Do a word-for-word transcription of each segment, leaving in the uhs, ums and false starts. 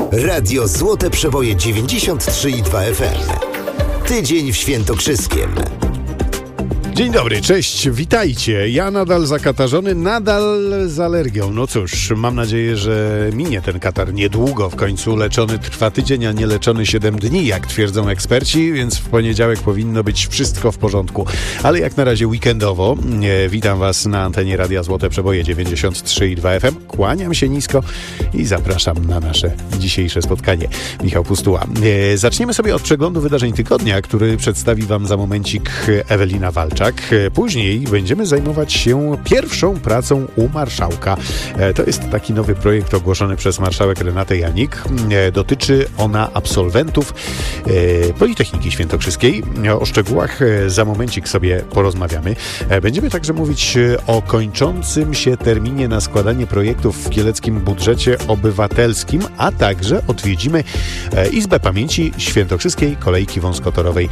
Radio Złote Przeboje dziewięćdziesiąt trzy i dwa F M. Tydzień w Świętokrzyskiem. Dzień dobry, cześć, witajcie. Ja nadal zakatarzony, nadal z alergią. No cóż, mam nadzieję, że minie ten katar niedługo. W końcu leczony trwa tydzień, a nie leczony siedem dni, jak twierdzą eksperci, więc w poniedziałek powinno być wszystko w porządku. Ale jak na razie weekendowo. E, witam Was na antenie Radia Złote Przeboje dziewięćdziesiąt trzy i dwa F M. Kłaniam się nisko i zapraszam na nasze dzisiejsze spotkanie. Michał Pustuła. E, zaczniemy sobie od przeglądu wydarzeń tygodnia, który przedstawi Wam za momencik Ewelina Walczak. Później będziemy zajmować się pierwszą pracą u marszałka. To jest taki nowy projekt ogłoszony przez marszałek Renatę Janik. Dotyczy ona absolwentów Politechniki Świętokrzyskiej. O szczegółach za momencik sobie porozmawiamy. Będziemy także mówić o kończącym się terminie na składanie projektów w kieleckim budżecie obywatelskim, a także odwiedzimy Izbę Pamięci Świętokrzyskiej Kolejki Wąskotorowej.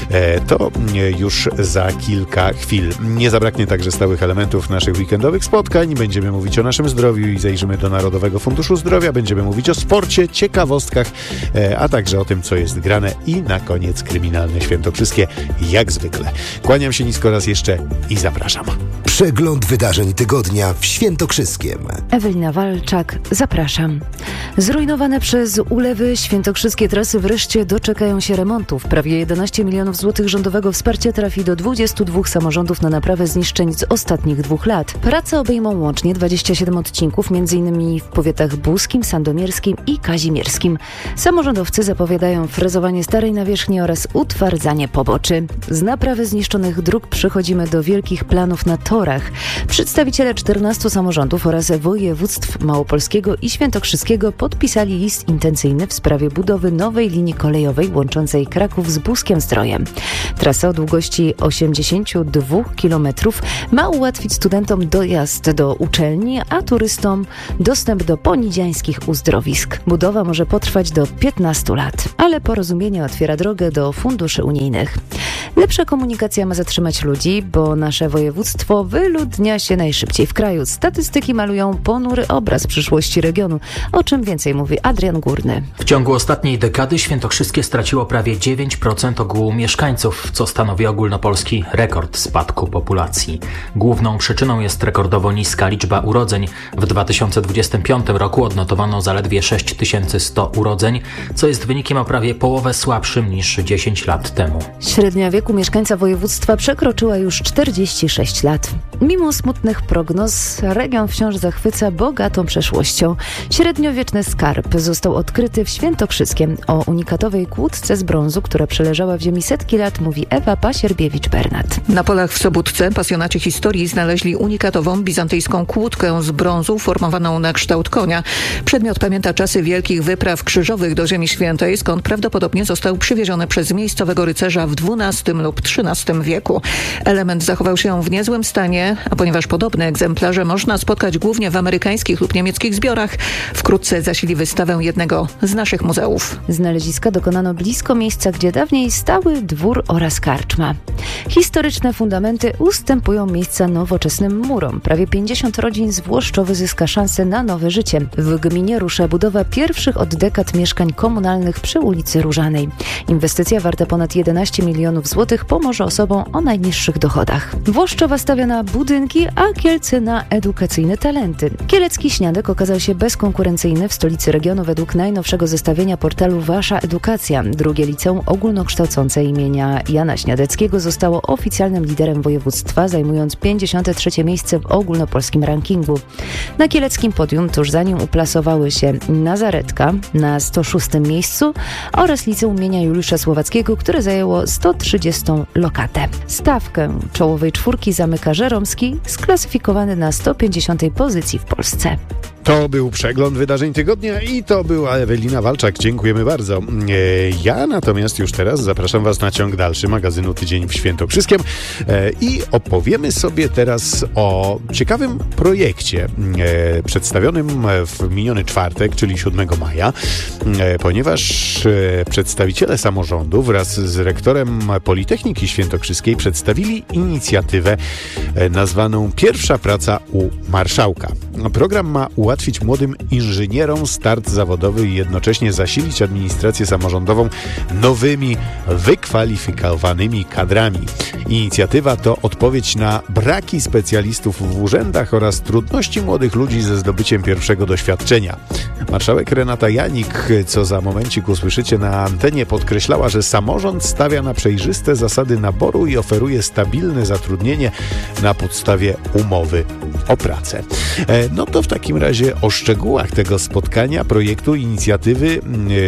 To już za kilka chwil. Nie zabraknie także stałych elementów naszych weekendowych spotkań. Będziemy mówić o naszym zdrowiu i zajrzymy do Narodowego Funduszu Zdrowia. Będziemy mówić o sporcie, ciekawostkach, a także o tym, co jest grane i na koniec kryminalne świętokrzyskie, jak zwykle. Kłaniam się nisko raz jeszcze i zapraszam. Przegląd wydarzeń tygodnia w Świętokrzyskiem. Ewelina Walczak, zapraszam. Zrujnowane przez ulewy świętokrzyskie trasy wreszcie doczekają się remontów. Prawie jedenaście milionów złotych rządowego wsparcia trafi do dwudziestu dwóch samorządów na naprawę zniszczeń z ostatnich dwóch lat. Prace obejmą łącznie dwadzieścia siedem odcinków, m.in. w powiatach buskim, sandomierskim i kazimierskim. Samorządowcy zapowiadają frezowanie starej nawierzchni oraz utwardzanie poboczy. Z naprawy zniszczonych dróg przechodzimy do wielkich planów na torach. Przedstawiciele czternastu samorządów oraz województw małopolskiego i świętokrzyskiego podpisali list intencyjny w sprawie budowy nowej linii kolejowej łączącej Kraków z Buskiem-Zdrojem. Trasa o długości osiemdziesiąt dwa kilometrów ma ułatwić studentom dojazd do uczelni, a turystom dostęp do ponidziańskich uzdrowisk. Budowa może potrwać do piętnastu lat, ale porozumienie otwiera drogę do funduszy unijnych. Lepsza komunikacja ma zatrzymać ludzi, bo nasze województwo wyludnia się najszybciej w kraju. Statystyki malują ponury obraz przyszłości regionu, o czym więcej mówi Adrian Górny. W ciągu ostatniej dekady Świętokrzyskie straciło prawie dziewięć procent ogółu mieszkańców, co stanowi ogólnopolski rekord spadku populacji. Główną przyczyną jest rekordowo niska liczba urodzeń. W dwa tysiące dwudziestym piątym roku odnotowano zaledwie sześć tysięcy sto urodzeń, co jest wynikiem o prawie połowę słabszym niż dziesięć lat temu. Średnia wieku mieszkańca województwa przekroczyła już czterdzieści sześć lat. Mimo smutnych prognoz, region wciąż zachwyca bogatą przeszłością. Średniowieczny skarb został odkryty w Świętokrzyskiem. O unikatowej kłódce z brązu, która przeleżała w ziemi setki lat, mówi Ewa Pasierbiewicz-Bernat. Na polach w Sobótce pasjonaci historii znaleźli unikatową bizantyjską kłódkę z brązu formowaną na kształt konia. Przedmiot pamięta czasy wielkich wypraw krzyżowych do Ziemi Świętej, skąd prawdopodobnie został przywieziony przez miejscowego rycerza w dwunastym lub trzynastym wieku. Element zachował się w niezłym stanie, a ponieważ podobne egzemplarze można spotkać głównie w amerykańskich lub niemieckich zbiorach, wkrótce zasili wystawę jednego z naszych muzeów. Znaleziska dokonano blisko miejsca, gdzie dawniej stały dwór oraz karczma. Historyczne fundamenty ustępują miejsca nowoczesnym murom. Prawie pięćdziesiąt rodzin z Włoszczowy zyska szansę na nowe życie. W gminie rusza budowa pierwszych od dekad mieszkań komunalnych przy ulicy Różanej. Inwestycja warta ponad jedenaście milionów złotych pomoże osobom o najniższych dochodach. Włoszczowa stawia na budynki, a Kielce na edukacyjne talenty. Kielecki Śniadek okazał się bezkonkurencyjny w stolicy regionu według najnowszego zestawienia portalu Wasza Edukacja. Drugie liceum ogólnokształcące imienia Jana Śniadeckiego zostało oficjalnym liderem województwa, zajmując pięćdziesiąte trzecie miejsce w ogólnopolskim rankingu. Na kieleckim podium tuż za nim uplasowały się Nazaretka na sto szóstym miejscu oraz liceum imienia Juliusza Słowackiego, które zajęło sto trzydziestą lokatę. Stawkę czołowej czwórki zamyka Żeromski, sklasyfikowany na sto pięćdziesiątej pozycji w Polsce. To był przegląd wydarzeń tygodnia i to była Ewelina Walczak. Dziękujemy bardzo. Ja natomiast już teraz zapraszam Was na ciąg dalszy magazynu Tydzień w Świętokrzyskiem i opowiemy sobie teraz o ciekawym projekcie przedstawionym w miniony czwartek, czyli siódmego maja, ponieważ przedstawiciele samorządu wraz z rektorem Politechniki Świętokrzyskiej przedstawili inicjatywę nazwaną Pierwsza praca u marszałka. Program ma ułatwić ułatwić młodym inżynierom start zawodowy i jednocześnie zasilić administrację samorządową nowymi, wykwalifikowanymi kadrami. Inicjatywa to odpowiedź na braki specjalistów w urzędach oraz trudności młodych ludzi ze zdobyciem pierwszego doświadczenia. Marszałek Renata Janik, co za momencik usłyszycie na antenie, podkreślała, że samorząd stawia na przejrzyste zasady naboru i oferuje stabilne zatrudnienie na podstawie umowy o pracę. No to w takim razie o szczegółach tego spotkania, projektu, inicjatywy,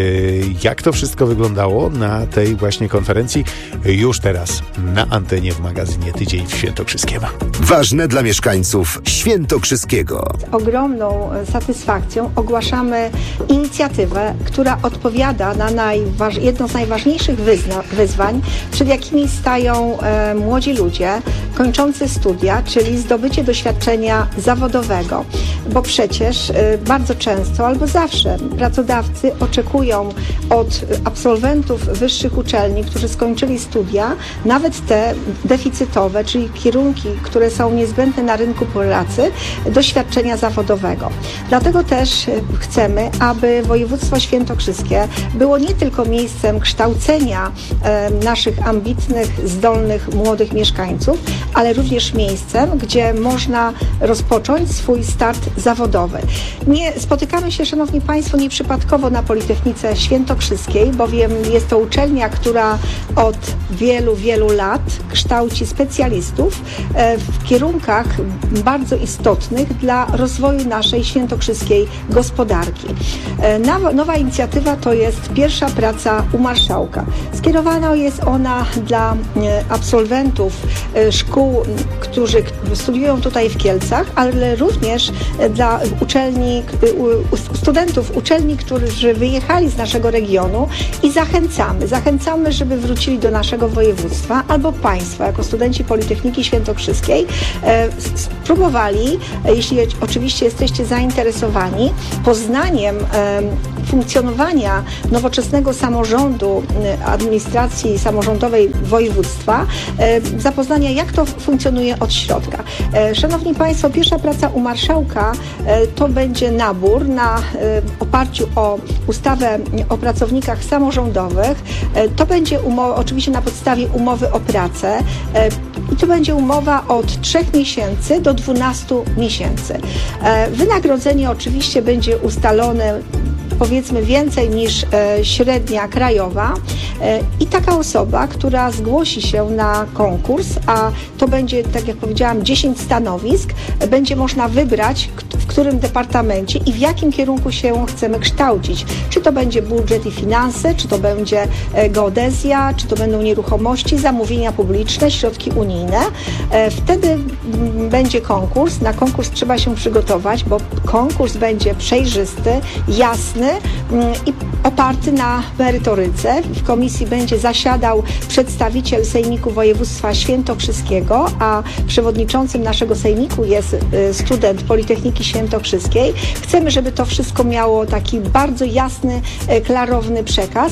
jak to wszystko wyglądało na tej właśnie konferencji, już teraz na antenie w magazynie Tydzień w Świętokrzyskiem. Ważne dla mieszkańców Świętokrzyskiego. Z ogromną satysfakcją ogłaszamy inicjatywę, która odpowiada na najważ- jedno z najważniejszych wyzna- wyzwań, przed jakimi stają e, młodzi ludzie kończący studia, czyli zdobycie doświadczenia zawodowego. Bo przecież e, bardzo często albo zawsze pracodawcy oczekują od absolwentów wyższych uczelni, którzy skończyli studia, nawet te deficytowe, czyli kierunki, które są niezbędne na rynku pracy, doświadczenia zawodowego. Dlatego też chcemy, aby województwo świętokrzyskie było nie tylko miejscem kształcenia e, naszych ambitnych, zdolnych, młodych mieszkańców, ale również miejscem, gdzie można rozpocząć swój start zawodowy. Nie spotykamy się, Szanowni Państwo, nieprzypadkowo na Politechnice Świętokrzyskiej, bowiem jest to uczelnia, która od wielu, wielu lat kształci specjalistów e, w kierunkach bardzo istotnych dla rozwoju naszej świętokrzyskiej gospodarki. E, nowa, nowa inicjatywa to jest pierwsza praca u marszałka. Skierowana jest ona dla e, absolwentów e, szkół, którzy studiują tutaj w Kielcach, ale również e, dla uczelni, e, studentów uczelni, którzy wyjechali z naszego regionu i zachęcamy. Zachęcamy, żeby wrócili do naszego województwa albo państwa, jako studenci Politechniki Świętokrzyskiej, e, spróbowali, e, jeśli oczywiście jesteście zainteresowani, poznaniem e, funkcjonowania nowoczesnego samorządu, e, administracji samorządowej województwa, e, zapoznania, jak to funkcjonuje od środka. E, Szanowni Państwo, pierwsza praca u marszałka e, to będzie nabór na e, oparciu o ustawę o pracownikach samorządowych. E, to będzie umowa, oczywiście na podstawie umowy o pracę. E, I to będzie umowa od trzech miesięcy do dwunastu miesięcy. E, wynagrodzenie oczywiście będzie ustalone powiedzmy więcej niż e, średnia krajowa e, i taka osoba, która zgłosi się na konkurs, a to będzie, tak jak powiedziałam, dziesięć stanowisk, e, będzie można wybrać, w którym departamencie i w jakim kierunku się chcemy kształcić. Czy to będzie budżet i finanse, czy to będzie e, geodezja, czy to będą nieruchomości, zamówienia publiczne, środki unijne. E, wtedy m, będzie konkurs. Na konkurs trzeba się przygotować, bo konkurs będzie przejrzysty, jasny i oparty na merytoryce. W komisji będzie zasiadał przedstawiciel Sejmiku Województwa Świętokrzyskiego, a przewodniczącym naszego Sejmiku jest student Politechniki Świętokrzyskiej. Chcemy, żeby to wszystko miało taki bardzo jasny, klarowny przekaz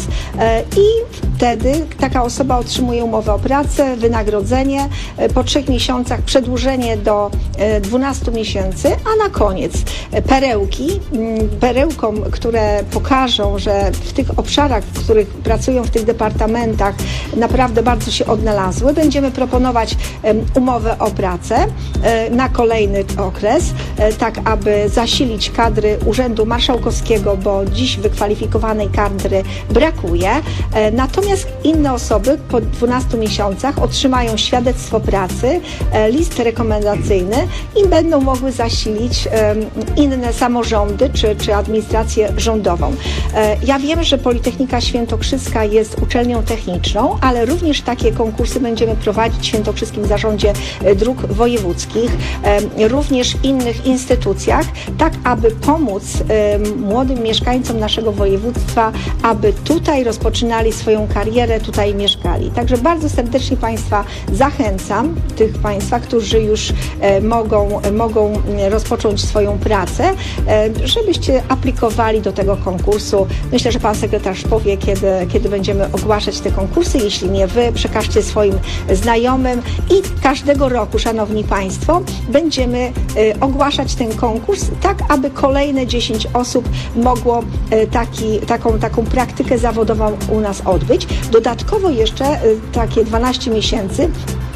i wtedy taka osoba otrzymuje umowę o pracę, wynagrodzenie, po trzech miesiącach przedłużenie do dwunastu miesięcy, a na koniec perełki, perełkom, które pokażą, że w tych obszarach, w których pracują w tych departamentach, naprawdę bardzo się odnalazły. Będziemy proponować umowę o pracę na kolejny okres, tak aby zasilić kadry Urzędu Marszałkowskiego, bo dziś wykwalifikowanej kadry brakuje. Natomiast inne osoby po dwunastu miesiącach otrzymają świadectwo pracy, list rekomendacyjny i będą mogły zasilić inne samorządy czy, czy administrację rządową. Ja wiem, że Politechnika Świętokrzyska jest uczelnią techniczną, ale również takie konkursy będziemy prowadzić w Świętokrzyskim Zarządzie Dróg Wojewódzkich, również w innych instytucjach, tak aby pomóc młodym mieszkańcom naszego województwa, aby tutaj rozpoczynali swoją karierę, tutaj mieszkali. Także bardzo serdecznie Państwa zachęcam, tych Państwa, którzy już mogą, mogą rozpocząć swoją pracę, żebyście aplikowali do tego tego konkursu. Myślę, że pan sekretarz powie, kiedy, kiedy będziemy ogłaszać te konkursy. Jeśli nie wy, przekażcie swoim znajomym i każdego roku, szanowni państwo, będziemy y, ogłaszać ten konkurs tak, aby kolejne dziesięć osób mogło y, taki, taką, taką praktykę zawodową u nas odbyć. Dodatkowo jeszcze y, takie dwanaście miesięcy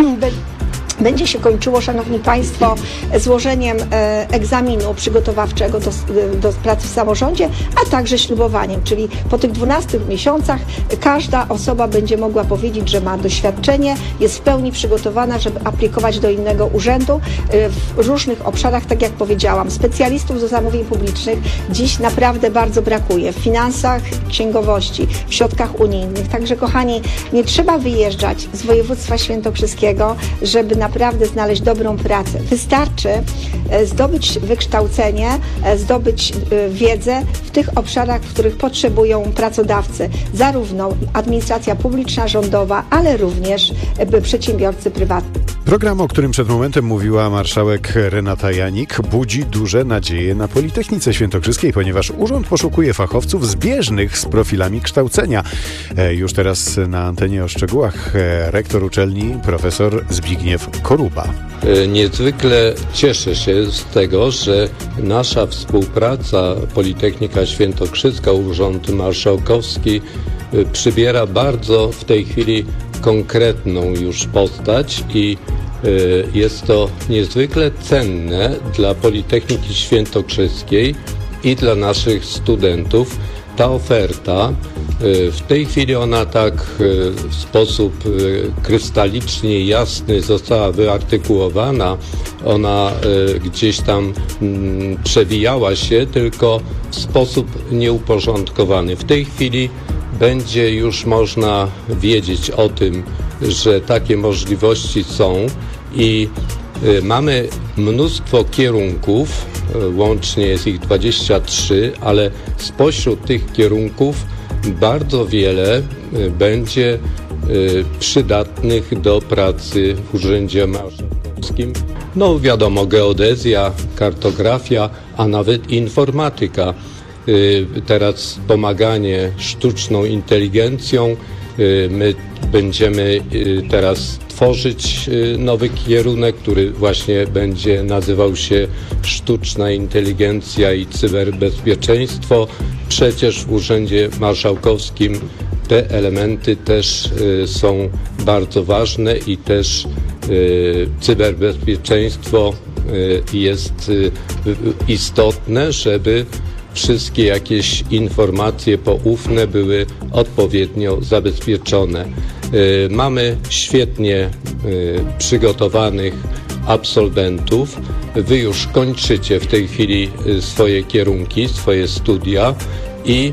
będzie się kończyło, szanowni państwo, złożeniem e, egzaminu przygotowawczego do, do pracy w samorządzie, a także ślubowaniem, czyli po tych dwunastu miesiącach każda osoba będzie mogła powiedzieć, że ma doświadczenie, jest w pełni przygotowana, żeby aplikować do innego urzędu e, w różnych obszarach, tak jak powiedziałam. Specjalistów do zamówień publicznych dziś naprawdę bardzo brakuje w finansach, księgowości, w środkach unijnych. Także kochani, nie trzeba wyjeżdżać z województwa świętokrzyskiego, żeby na naprawdę znaleźć dobrą pracę. Wystarczy zdobyć wykształcenie, zdobyć wiedzę w tych obszarach, w których potrzebują pracodawcy, zarówno administracja publiczna, rządowa, ale również przedsiębiorcy prywatni. Program, o którym przed momentem mówiła marszałek Renata Janik, budzi duże nadzieje na Politechnice Świętokrzyskiej, ponieważ urząd poszukuje fachowców zbieżnych z profilami kształcenia. Już teraz na antenie o szczegółach rektor uczelni, profesor Zbigniew Koruba. Niezwykle cieszę się z tego, że nasza współpraca Politechnika Świętokrzyska, Urząd Marszałkowski przybiera bardzo w tej chwili konkretną już postać i jest to niezwykle cenne dla Politechniki Świętokrzyskiej i dla naszych studentów. Ta oferta, w tej chwili ona tak w sposób krystalicznie jasny została wyartykułowana, ona gdzieś tam przewijała się, tylko w sposób nieuporządkowany. W tej chwili będzie już można wiedzieć o tym, że takie możliwości są i mamy mnóstwo kierunków, łącznie jest ich dwadzieścia trzy, ale spośród tych kierunków bardzo wiele będzie przydatnych do pracy w Urzędzie Marszałkowskim. No wiadomo, geodezja, kartografia, a nawet informatyka. Teraz wspomaganie sztuczną inteligencją. My będziemy teraz tworzyć nowy kierunek, który właśnie będzie nazywał się Sztuczna Inteligencja i Cyberbezpieczeństwo. Przecież w Urzędzie Marszałkowskim te elementy też są bardzo ważne i też cyberbezpieczeństwo jest istotne, żeby wszystkie jakieś informacje poufne były odpowiednio zabezpieczone. Mamy świetnie przygotowanych absolwentów. Wy już kończycie w tej chwili swoje kierunki, swoje studia i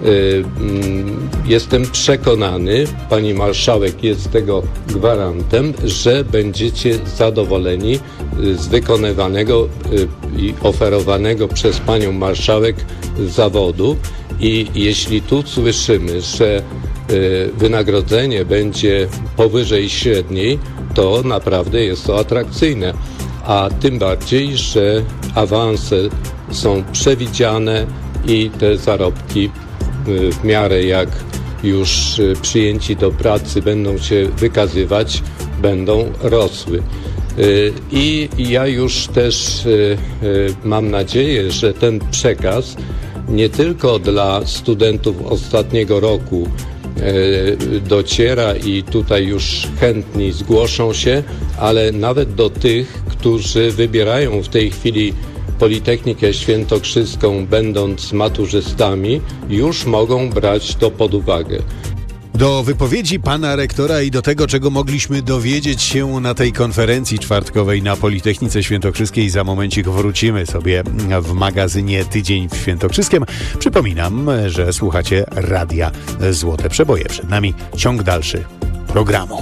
jestem przekonany, pani marszałek jest tego gwarantem, że będziecie zadowoleni z wykonywanego i oferowanego przez panią marszałek zawodu. I jeśli tu słyszymy, że wynagrodzenie będzie powyżej średniej, to naprawdę jest to atrakcyjne. A tym bardziej, że awanse są przewidziane i te zarobki w miarę jak już przyjęci do pracy będą się wykazywać, będą rosły. I ja już też mam nadzieję, że ten przekaz nie tylko dla studentów ostatniego roku dociera i tutaj już chętni zgłoszą się, ale nawet do tych, którzy wybierają w tej chwili Politechnikę Świętokrzyską, będąc maturzystami, już mogą brać to pod uwagę. Do wypowiedzi pana rektora i do tego, czego mogliśmy dowiedzieć się na tej konferencji czwartkowej na Politechnice Świętokrzyskiej, za momencik wrócimy sobie w magazynie Tydzień w Świętokrzyskiem. Przypominam, że słuchacie Radia Złote Przeboje. Przed nami ciąg dalszy programu.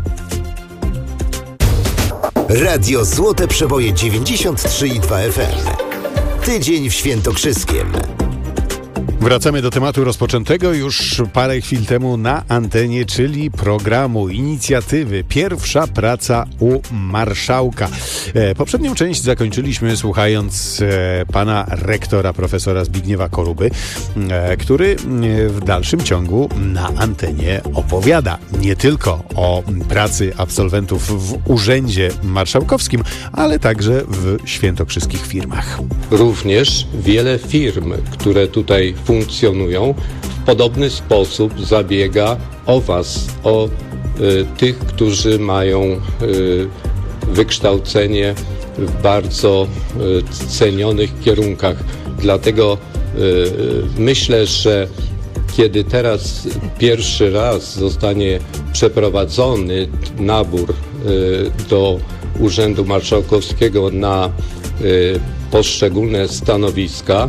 Radio Złote Przeboje dziewięćdziesiąt trzy i dwa F M. Tydzień w Świętokrzyskiem. Wracamy do tematu rozpoczętego już parę chwil temu na antenie, czyli programu, inicjatywy Pierwsza praca u marszałka. E, poprzednią część zakończyliśmy słuchając e, pana rektora, profesora Zbigniewa Koruby, e, który e, w dalszym ciągu na antenie opowiada nie tylko o pracy absolwentów w Urzędzie Marszałkowskim, ale także w świętokrzyskich firmach. Również wiele firm, które tutaj funkcjonują, w podobny sposób zabiega o Was, o y, tych, którzy mają y, wykształcenie w bardzo y, cenionych kierunkach. Dlatego y, myślę, że kiedy teraz pierwszy raz zostanie przeprowadzony nabór y, do Urzędu Marszałkowskiego na y, poszczególne stanowiska,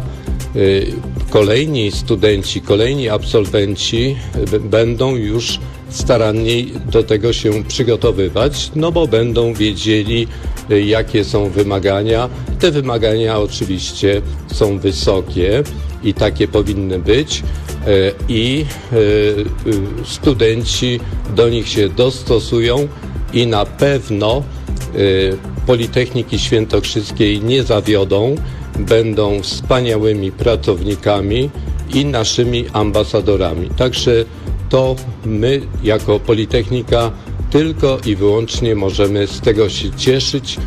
kolejni studenci, kolejni absolwenci będą już staranniej do tego się przygotowywać, no bo będą wiedzieli, jakie są wymagania. Te wymagania oczywiście są wysokie i takie powinny być i studenci do nich się dostosują i na pewno Politechniki Świętokrzyskiej nie zawiodą, będą wspaniałymi pracownikami i naszymi ambasadorami. Także to my jako Politechnika tylko i wyłącznie możemy z tego się cieszyć,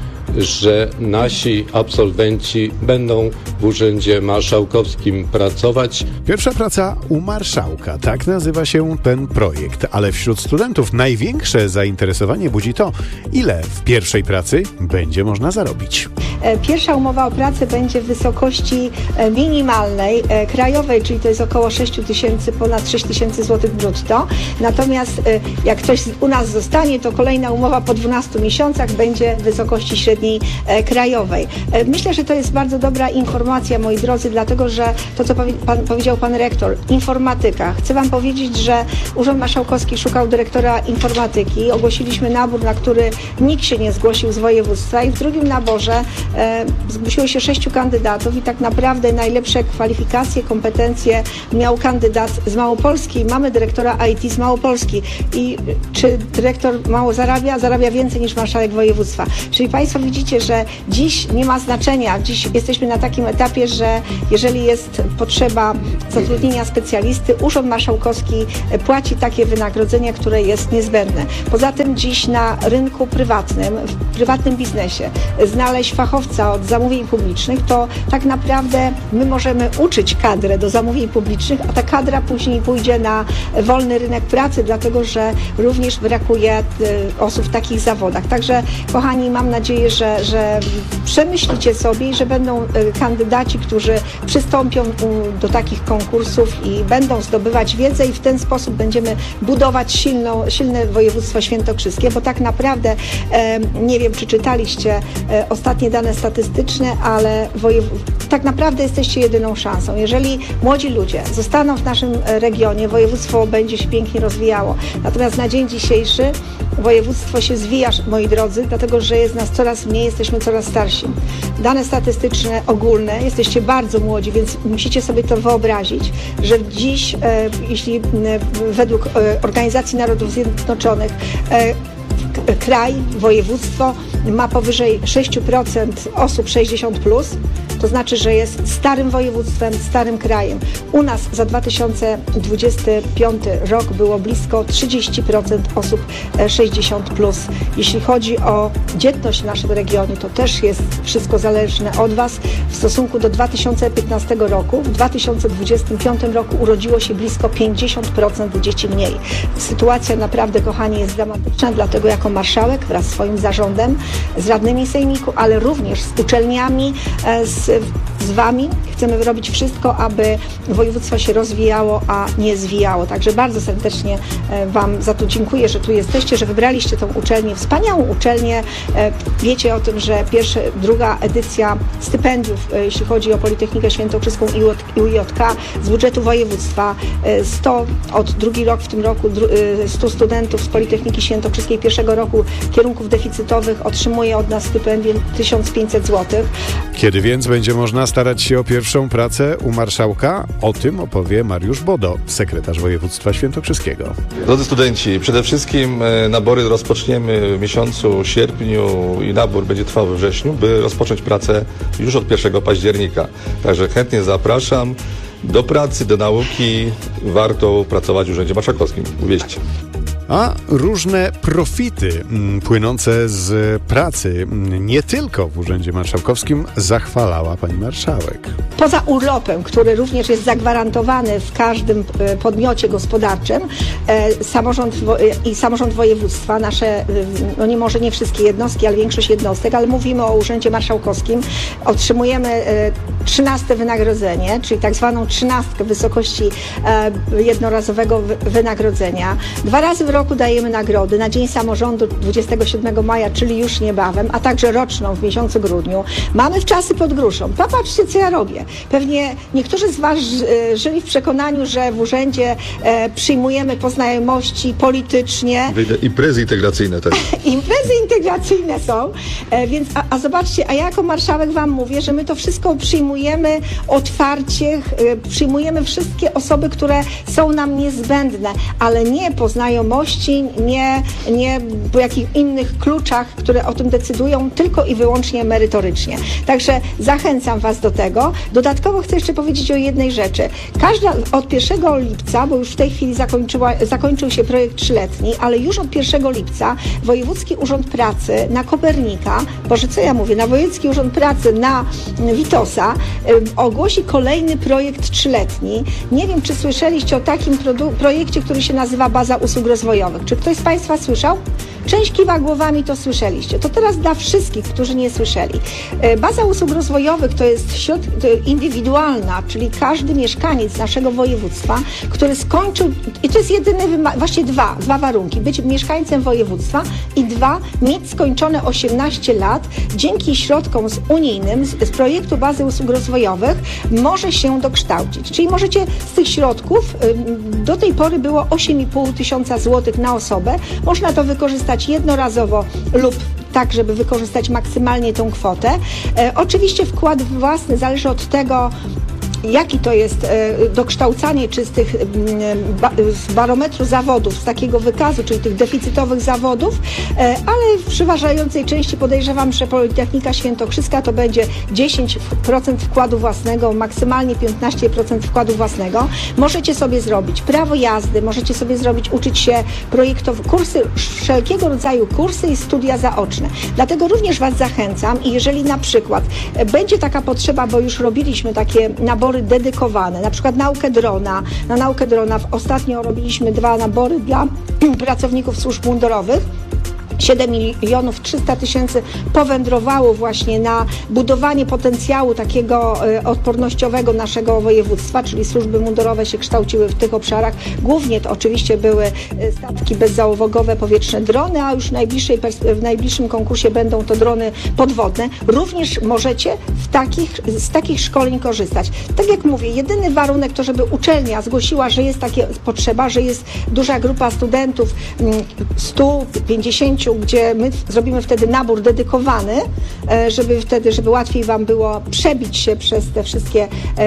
że nasi absolwenci będą w Urzędzie Marszałkowskim pracować. Pierwsza praca u marszałka, tak nazywa się ten projekt, ale wśród studentów największe zainteresowanie budzi to, ile w pierwszej pracy będzie można zarobić. Pierwsza umowa o pracę będzie w wysokości minimalnej, krajowej, czyli to jest około sześć tysięcy, ponad sześć tysięcy złotych brutto. Natomiast jak ktoś u nas zostanie, to kolejna umowa po dwunastu miesiącach będzie w wysokości średniej krajowej. Myślę, że to jest bardzo dobra informacja, moi drodzy, dlatego, że to, co powie, pan, powiedział pan rektor, informatyka. Chcę wam powiedzieć, że Urząd Marszałkowski szukał dyrektora informatyki. Ogłosiliśmy nabór, na który nikt się nie zgłosił z województwa i w drugim naborze e, zgłosiło się sześciu kandydatów i tak naprawdę najlepsze kwalifikacje, kompetencje miał kandydat z Małopolski. Mamy dyrektora I T z Małopolski i czy dyrektor mało zarabia? Zarabia więcej niż marszałek województwa. Czyli państwo widzicie, że dziś nie ma znaczenia. Dziś jesteśmy na takim etapie, że jeżeli jest potrzeba zatrudnienia specjalisty, Urząd Marszałkowski płaci takie wynagrodzenie, które jest niezbędne. Poza tym dziś na rynku prywatnym, w prywatnym biznesie znaleźć fachowca od zamówień publicznych, to tak naprawdę my możemy uczyć kadrę do zamówień publicznych, a ta kadra później pójdzie na wolny rynek pracy, dlatego że również brakuje osób w takich zawodach. Także kochani, mam nadzieję, że, że przemyślicie sobie i że będą kandydaci, którzy przystąpią do takich konkursów i będą zdobywać wiedzę i w ten sposób będziemy budować silną, silne województwo świętokrzyskie, bo tak naprawdę e, nie wiem, czy czytaliście e, ostatnie dane statystyczne, ale wojew... tak naprawdę jesteście jedyną szansą. Jeżeli młodzi ludzie zostaną w naszym regionie, województwo będzie się pięknie rozwijało. Natomiast na dzień dzisiejszy województwo się zwija, moi drodzy, dlatego że jest nas coraz mniej, jesteśmy coraz starsi. Dane statystyczne ogólne, jesteście bardzo młodzi, więc musicie sobie to wyobrazić, że dziś, e, jeśli e, według e, Organizacji Narodów Zjednoczonych e, kraj, województwo ma powyżej sześć procent osób sześćdziesiąt plus, to znaczy, że jest starym województwem, starym krajem. U nas za dwa tysiące dwudziesty piąty rok było blisko trzydzieści procent osób sześćdziesiąt plus. Jeśli chodzi o dzietność w naszym regionie, to też jest wszystko zależne od Was. W stosunku do dwa tysiące piętnastego roku, w dwa tysiące dwudziestym piątym roku urodziło się blisko pięćdziesiąt procent dzieci mniej. Sytuacja naprawdę, kochani, jest dramatyczna, dlatego jako marszałek wraz z swoim zarządem, z radnymi sejmiku, ale również z uczelniami, z z Wami chcemy robić wszystko, aby województwo się rozwijało, a nie zwijało. Także bardzo serdecznie Wam za to dziękuję, że tu jesteście, że wybraliście tą uczelnię, wspaniałą uczelnię. Wiecie o tym, że pierwsza, druga edycja stypendiów, jeśli chodzi o Politechnikę Świętokrzyską i U J K z budżetu województwa, sto od drugi rok w tym roku stu studentów z Politechniki Świętokrzyskiej pierwszego roku kierunków deficytowych otrzymuje od nas stypendium tysiąc pięćset złotych. Kiedy więc będzie będzie można starać się o pierwszą pracę u marszałka? O tym opowie Mariusz Bodo, sekretarz województwa świętokrzyskiego. Drodzy studenci, przede wszystkim nabory rozpoczniemy w miesiącu sierpniu i nabór będzie trwał we wrześniu, by rozpocząć pracę już od pierwszego października. Także chętnie zapraszam do pracy, do nauki. Warto pracować w Urzędzie Marszałkowskim. Uwierzcie. A różne profity m, płynące z pracy m, nie tylko w Urzędzie Marszałkowskim zachwalała pani marszałek. Poza urlopem, który również jest zagwarantowany w każdym e, podmiocie gospodarczym, e, samorząd wo- e, i samorząd województwa, nasze, e, no nie może nie wszystkie jednostki, ale większość jednostek, ale mówimy o Urzędzie Marszałkowskim, otrzymujemy e, trzynaste wynagrodzenie, czyli tak zwaną trzynastkę w wysokości e, jednorazowego wy- wynagrodzenia. Dwa razy w roku dajemy nagrody na Dzień Samorządu dwudziestego siódmego maja, czyli już niebawem, a także roczną w miesiącu grudniu. Mamy w czasy pod gruszą. Popatrzcie, co ja robię. Pewnie niektórzy z Was e, żyli w przekonaniu, że w urzędzie e, przyjmujemy po znajomości politycznie. Imprezy integracyjne też. Imprezy integracyjne są, e, więc a, a zobaczcie, a ja jako marszałek Wam mówię, że my to wszystko przyjmujemy otwarcie, e, przyjmujemy wszystkie osoby, które są nam niezbędne, ale nie po znajomości, nie, nie po jakichś innych kluczach, które o tym decydują, tylko i wyłącznie merytorycznie. Także zachęcam Was do tego. Dodatkowo chcę jeszcze powiedzieć o jednej rzeczy. Każda od pierwszego lipca, bo już w tej chwili zakończyła, zakończył się projekt trzyletni, ale już od pierwszego lipca Wojewódzki Urząd Pracy na Kopernika, boże co ja mówię, na Wojewódzki Urząd Pracy na Witosa y, ogłosi kolejny projekt trzyletni. Nie wiem, czy słyszeliście o takim produ- projekcie, który się nazywa Baza Usług Rozwojowych. Czy ktoś z Państwa słyszał? Część kiwa głowami, to słyszeliście. To teraz dla wszystkich, którzy nie słyszeli. Baza usług rozwojowych to jest środ- indywidualna, czyli każdy mieszkaniec naszego województwa, który skończył, i to jest jedyny, wyma- właśnie dwa, dwa warunki, być mieszkańcem województwa i dwa, mieć skończone osiemnaście lat, dzięki środkom z unijnym, z, z projektu Bazy Usług Rozwojowych może się dokształcić. Czyli możecie z tych środków, y, do tej pory było osiem i pół tysiąca złotych na osobę, można to wykorzystać jednorazowo lub tak, żeby wykorzystać maksymalnie tą kwotę. E, oczywiście wkład własny zależy od tego, jaki to jest e, dokształcanie, czy z tych ba, z barometru zawodów, z takiego wykazu, czyli tych deficytowych zawodów, e, ale w przeważającej części podejrzewam, że Politechnika Świętokrzyska to będzie dziesięć procent wkładu własnego, maksymalnie piętnaście procent wkładu własnego. Możecie sobie zrobić prawo jazdy, możecie sobie zrobić, uczyć się projektowych, kursy, wszelkiego rodzaju kursy i studia zaoczne. Dlatego również Was zachęcam i jeżeli na przykład będzie taka potrzeba, bo już robiliśmy takie nabory dedykowane, na przykład naukę drona. Na naukę drona ostatnio robiliśmy dwa nabory dla pracowników służb mundurowych. siedem milionów trzysta tysięcy powędrowało właśnie na budowanie potencjału takiego e, odpornościowego naszego województwa, czyli służby mundurowe się kształciły w tych obszarach. Głównie to oczywiście były e, statki bezzałogowe, powietrzne drony, a już w, najbliższej pers- w najbliższym konkursie będą to drony podwodne. Również możecie w takich, z takich szkoleń korzystać. Tak jak mówię, jedyny warunek to, żeby uczelnia zgłosiła, że jest taka potrzeba, że jest duża grupa studentów, sto pięćdziesiąt, gdzie my zrobimy wtedy nabór dedykowany, żeby wtedy, żeby łatwiej Wam było przebić się przez te wszystkie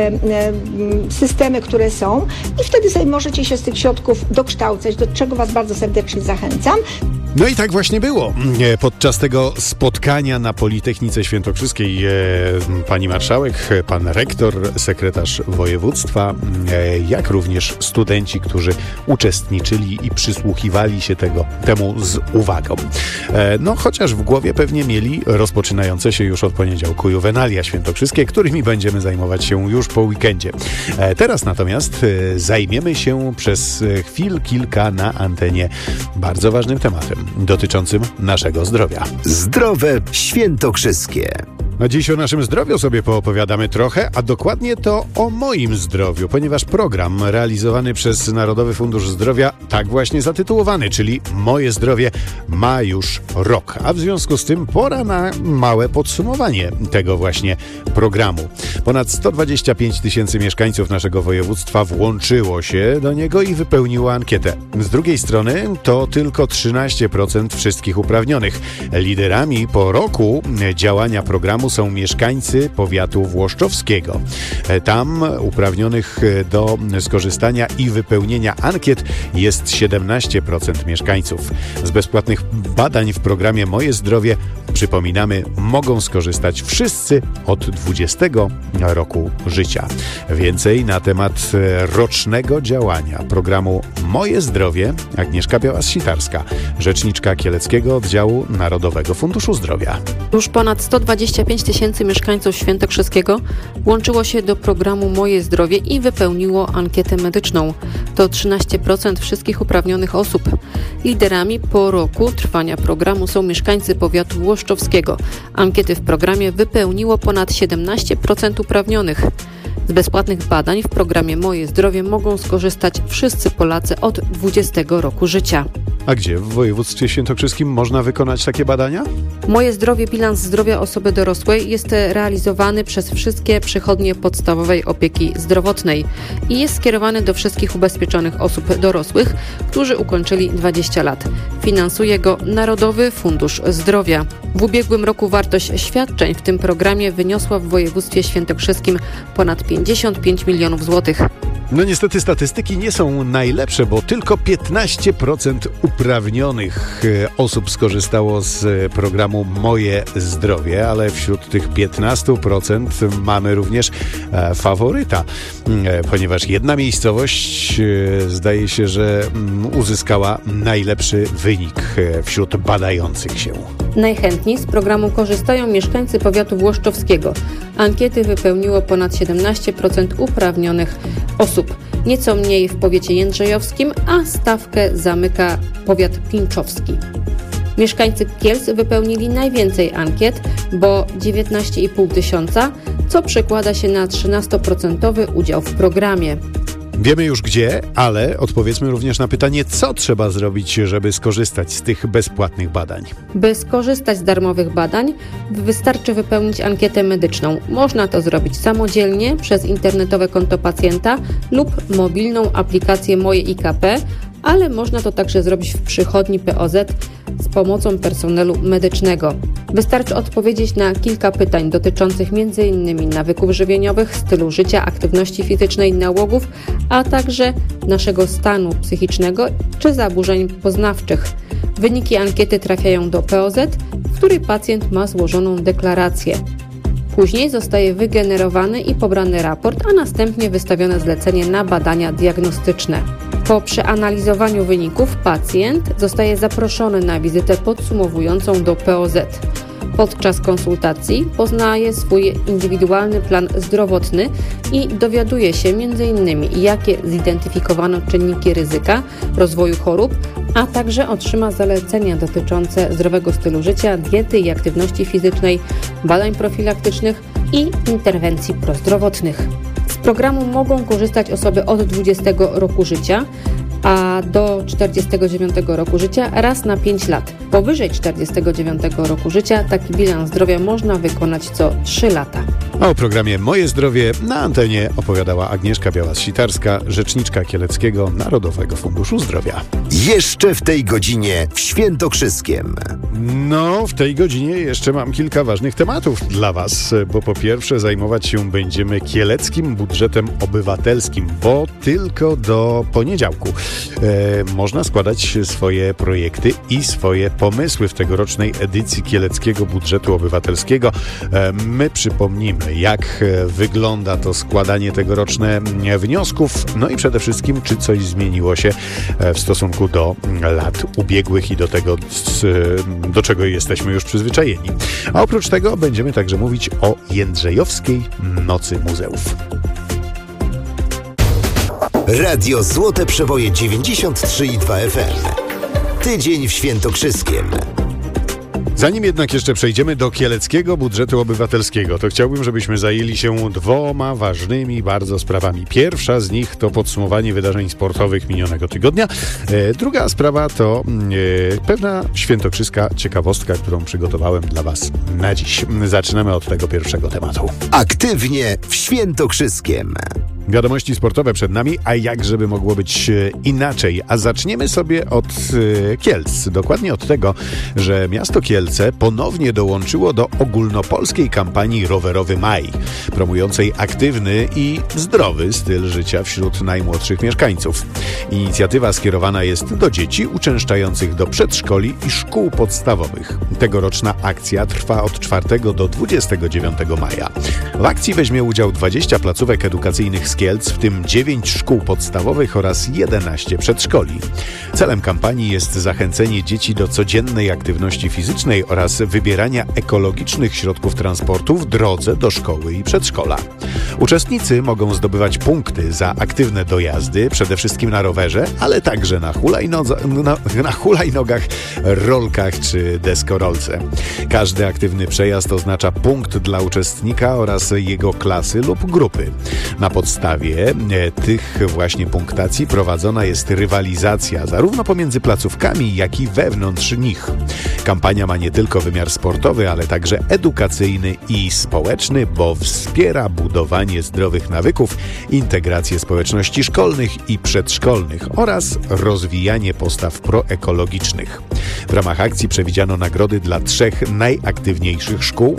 systemy, które są i wtedy sobie możecie się z tych środków dokształcać, do czego Was bardzo serdecznie zachęcam. No i tak właśnie było. Podczas tego spotkania na Politechnice Świętokrzyskiej pani marszałek, pan rektor, sekretarz województwa, jak również studenci, którzy uczestniczyli i przysłuchiwali się tego, temu z uwagą. No chociaż w głowie pewnie mieli rozpoczynające się już od poniedziałku juwenalia świętokrzyskie, którymi będziemy zajmować się już po weekendzie. Teraz natomiast zajmiemy się przez chwil kilka na antenie bardzo ważnym tematem dotyczącym naszego zdrowia. Zdrowe świętokrzyskie. A dziś o naszym zdrowiu sobie poopowiadamy trochę, a dokładnie to o moim zdrowiu, ponieważ program realizowany przez Narodowy Fundusz Zdrowia, tak właśnie zatytułowany, czyli Moje Zdrowie, ma już rok. A w związku z tym pora na małe podsumowanie tego właśnie programu. Ponad sto dwadzieścia pięć tysięcy mieszkańców naszego województwa włączyło się do niego i wypełniło ankietę. Z drugiej strony to tylko trzynaście procent wszystkich uprawnionych. Liderami po roku działania programu są mieszkańcy powiatu włoszczowskiego. Tam uprawnionych do skorzystania i wypełnienia ankiet jest siedemnaście procent mieszkańców. Z bezpłatnych badań w programie Moje Zdrowie, przypominamy, mogą skorzystać wszyscy od dwudziestego roku życia. Więcej na temat rocznego działania programu Moje Zdrowie Agnieszka Białas-Sitarska, rzeczniczka Kieleckiego Oddziału Narodowego Funduszu Zdrowia. Już ponad sto dwadzieścia pięć tysięcy mieszkańców Świętokrzyskiego włączyło się do programu Moje Zdrowie i wypełniło ankietę medyczną. To trzynaście procent wszystkich uprawnionych osób. Liderami po roku trwania programu są mieszkańcy powiatu włoszczowskiego. Ankiety w programie wypełniło ponad siedemnaście procent uprawnionych. Z bezpłatnych badań w programie Moje Zdrowie mogą skorzystać wszyscy Polacy od dwudziestego roku życia. A gdzie w województwie świętokrzyskim można wykonać takie badania? Moje Zdrowie, bilans zdrowia osoby dorosłej jest realizowany przez wszystkie przychodnie podstawowej opieki zdrowotnej i jest skierowany do wszystkich ubezpieczonych osób dorosłych, którzy ukończyli dwadzieścia lat. Finansuje go Narodowy Fundusz Zdrowia. W ubiegłym roku wartość świadczeń w tym programie wyniosła w województwie świętokrzyskim ponad pięćdziesiąt pięć milionów złotych. No niestety statystyki nie są najlepsze, bo tylko piętnaście procent uprawnionych osób skorzystało z programu Moje Zdrowie, ale wśród tych piętnastu procent mamy również faworyta, ponieważ jedna miejscowość zdaje się, że uzyskała najlepszy wynik wśród badających się. Najchętniej z programu korzystają mieszkańcy powiatu włoszczowskiego. Ankiety wypełniło ponad siedemnaście procent uprawnionych osób. Nieco mniej w powiecie jędrzejowskim, a stawkę zamyka powiat pińczowski. Mieszkańcy Kielc wypełnili najwięcej ankiet, bo dziewiętnaście i pół tysiąca, co przekłada się na trzynastoprocentowy udział w programie. Wiemy już gdzie, ale odpowiedzmy również na pytanie, co trzeba zrobić, żeby skorzystać z tych bezpłatnych badań. By skorzystać z darmowych badań, wystarczy wypełnić ankietę medyczną. Można to zrobić samodzielnie przez internetowe konto pacjenta lub mobilną aplikację Moje I K P, ale można to także zrobić w przychodni P O Z z pomocą personelu medycznego. Wystarczy odpowiedzieć na kilka pytań dotyczących między innymi nawyków żywieniowych, stylu życia, aktywności fizycznej, nałogów, a także naszego stanu psychicznego czy zaburzeń poznawczych. Wyniki ankiety trafiają do P O Z, w której pacjent ma złożoną deklarację. Później zostaje wygenerowany i pobrany raport, a następnie wystawione zlecenie na badania diagnostyczne. Po przeanalizowaniu wyników pacjent zostaje zaproszony na wizytę podsumowującą do P O Z. Podczas konsultacji poznaje swój indywidualny plan zdrowotny i dowiaduje się między innymi, jakie zidentyfikowano czynniki ryzyka rozwoju chorób, a także otrzyma zalecenia dotyczące zdrowego stylu życia, diety i aktywności fizycznej, badań profilaktycznych i interwencji prozdrowotnych. Z programu mogą korzystać osoby od dwudziestego roku życia, a do czterdziestego dziewiątego roku życia raz na pięć lat. Powyżej czterdziestego dziewiątego roku życia taki bilans zdrowia można wykonać co trzy lata. A o programie Moje Zdrowie na antenie opowiadała Agnieszka Białas-Sitarska, rzeczniczka Kieleckiego Narodowego Funduszu Zdrowia. Jeszcze w tej godzinie w Świętokrzyskiem. No, w tej godzinie jeszcze mam kilka ważnych tematów dla Was, bo po pierwsze zajmować się będziemy kieleckim budżetem obywatelskim, bo tylko do poniedziałku e, można składać swoje projekty i swoje pomysły w tegorocznej edycji Kieleckiego Budżetu Obywatelskiego. E, my przypomnimy, jak wygląda to składanie tegoroczne wniosków, no i przede wszystkim, czy coś zmieniło się w stosunku do lat ubiegłych i do tego, do czego jesteśmy już przyzwyczajeni. A oprócz tego będziemy także mówić o Jędrzejowskiej Nocy Muzeów. Radio Złote Przeboje dziewięćdziesiąt trzy i dwa F M. Tydzień w Świętokrzyskiem. Zanim jednak jeszcze przejdziemy do Kieleckiego Budżetu Obywatelskiego, to chciałbym, żebyśmy zajęli się dwoma ważnymi bardzo sprawami. Pierwsza z nich to podsumowanie wydarzeń sportowych minionego tygodnia. E, druga sprawa to e, pewna świętokrzyska ciekawostka, którą przygotowałem dla Was na dziś. Zaczynamy od tego pierwszego tematu. Aktywnie w Świętokrzyskiem. Wiadomości sportowe przed nami, a jak żeby mogło być inaczej? A zaczniemy sobie od Kielc. Dokładnie od tego, że miasto Kielce ponownie dołączyło do ogólnopolskiej kampanii Rowerowy Maj, promującej aktywny i zdrowy styl życia wśród najmłodszych mieszkańców. Inicjatywa skierowana jest do dzieci uczęszczających do przedszkoli i szkół podstawowych. Tegoroczna akcja trwa od czwartego do dwudziestego dziewiątego maja. W akcji weźmie udział dwadzieścia placówek edukacyjnych z Kielc, w tym dziewięć szkół podstawowych oraz jedenaście przedszkoli. Celem kampanii jest zachęcenie dzieci do codziennej aktywności fizycznej oraz wybierania ekologicznych środków transportu w drodze do szkoły i przedszkola. Uczestnicy mogą zdobywać punkty za aktywne dojazdy, przede wszystkim na rowerze, ale także na, hulajnodze, na, na hulajnogach, rolkach czy deskorolce. Każdy aktywny przejazd oznacza punkt dla uczestnika oraz jego klasy lub grupy. Na podstawie tych właśnie punktacji prowadzona jest rywalizacja zarówno pomiędzy placówkami, jak i wewnątrz nich. Kampania ma nie tylko wymiar sportowy, ale także edukacyjny i społeczny, bo wspiera budowanie zdrowych nawyków, integrację społeczności szkolnych i przedszkolnych oraz rozwijanie postaw proekologicznych. W ramach akcji przewidziano nagrody dla trzech najaktywniejszych szkół,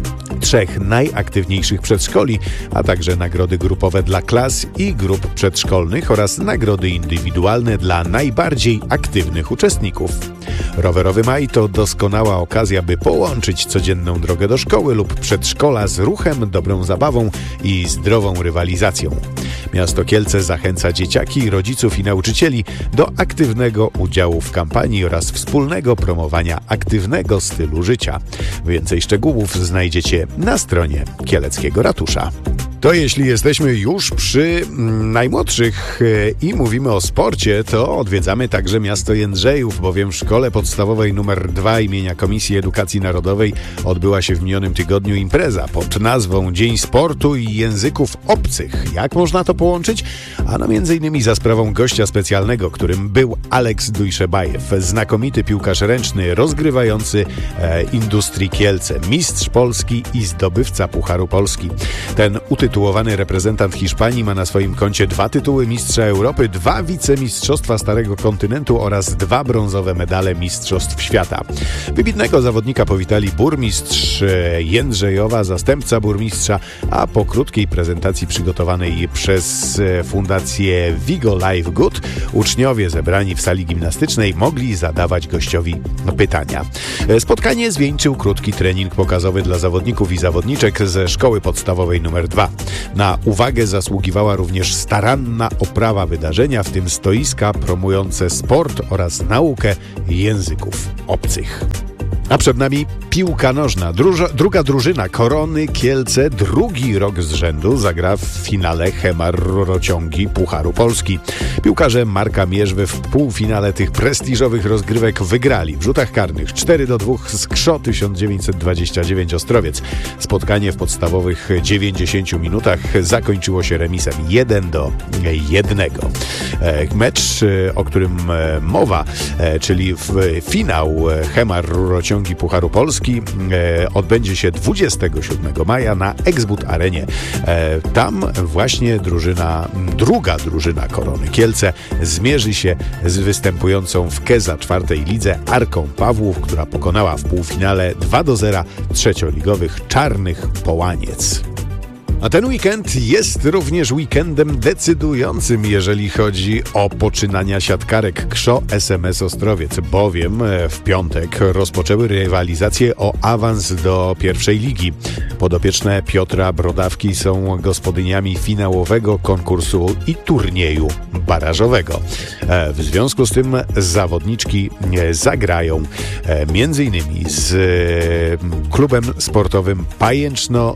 trzech najaktywniejszych przedszkoli, a także nagrody grupowe dla klas i grup przedszkolnych oraz nagrody indywidualne dla najbardziej aktywnych uczestników. Rowerowy Maj to doskonała okazja, by połączyć codzienną drogę do szkoły lub przedszkola z ruchem, dobrą zabawą i zdrową rywalizacją. Miasto Kielce zachęca dzieciaki, rodziców i nauczycieli do aktywnego udziału w kampanii oraz wspólnego promowania aktywnego stylu życia. Więcej szczegółów znajdziecie na stronie Kieleckiego Ratusza. To jeśli jesteśmy już przy najmłodszych i mówimy o sporcie, to odwiedzamy także miasto Jędrzejów, bowiem w szkole podstawowej numer dwa imienia Komisji Edukacji Narodowej odbyła się w minionym tygodniu impreza pod nazwą Dzień Sportu i Języków Obcych. Jak można to połączyć? Ano między innymi za sprawą gościa specjalnego, którym był Aleks Dujszebajew, znakomity piłkarz ręczny rozgrywający e, Industrii Kielce, mistrz Polski i zdobywca Pucharu Polski. Ten utytułowany reprezentant Hiszpanii ma na swoim koncie dwa tytuły mistrza Europy, dwa wicemistrzostwa Starego Kontynentu oraz dwa brązowe medale Mistrzostw Świata. Wybitnego zawodnika powitali burmistrz Jędrzejowa, zastępca burmistrza, a po krótkiej prezentacji przygotowanej przez Fundację Vigo Life Good uczniowie zebrani w sali gimnastycznej mogli zadawać gościowi pytania. Spotkanie zwieńczył krótki trening pokazowy dla zawodników i zawodniczek ze szkoły podstawowej numer dwa. Na uwagę zasługiwała również staranna oprawa wydarzenia, w tym stoiska promujące sport oraz naukę języków obcych. A przed nami piłka nożna. Druża, druga drużyna Korony Kielce drugi rok z rzędu zagra w finale Hemar Rurociągi Pucharu Polski. Piłkarze Marka Mierzwy w półfinale tych prestiżowych rozgrywek wygrali w rzutach karnych cztery do dwóch z K S Z tysiąc dziewięćset dwadzieścia dziewięć Ostrowiec. Spotkanie w podstawowych dziewięćdziesięciu minutach zakończyło się remisem jeden do jednego. Mecz, o którym mowa, czyli finał Hemar Rurociągi Pucharu Polski e, odbędzie się dwudziestego siódmego maja na Exbut Arenie. E, tam właśnie drużyna, druga drużyna Korony Kielce zmierzy się z występującą w Keza czwartej lidze Arką Pawłów, która pokonała w półfinale dwa do zera trzecioligowych Czarnych Połaniec. A ten weekend jest również weekendem decydującym, jeżeli chodzi o poczynania siatkarek K S Z S M S Ostrowiec, bowiem w piątek rozpoczęły rywalizację o awans do pierwszej ligi. Podopieczne Piotra Brodawki są gospodyniami finałowego konkursu i turnieju barażowego. W związku z tym zawodniczki zagrają między innymi z klubem sportowym Pajęczno,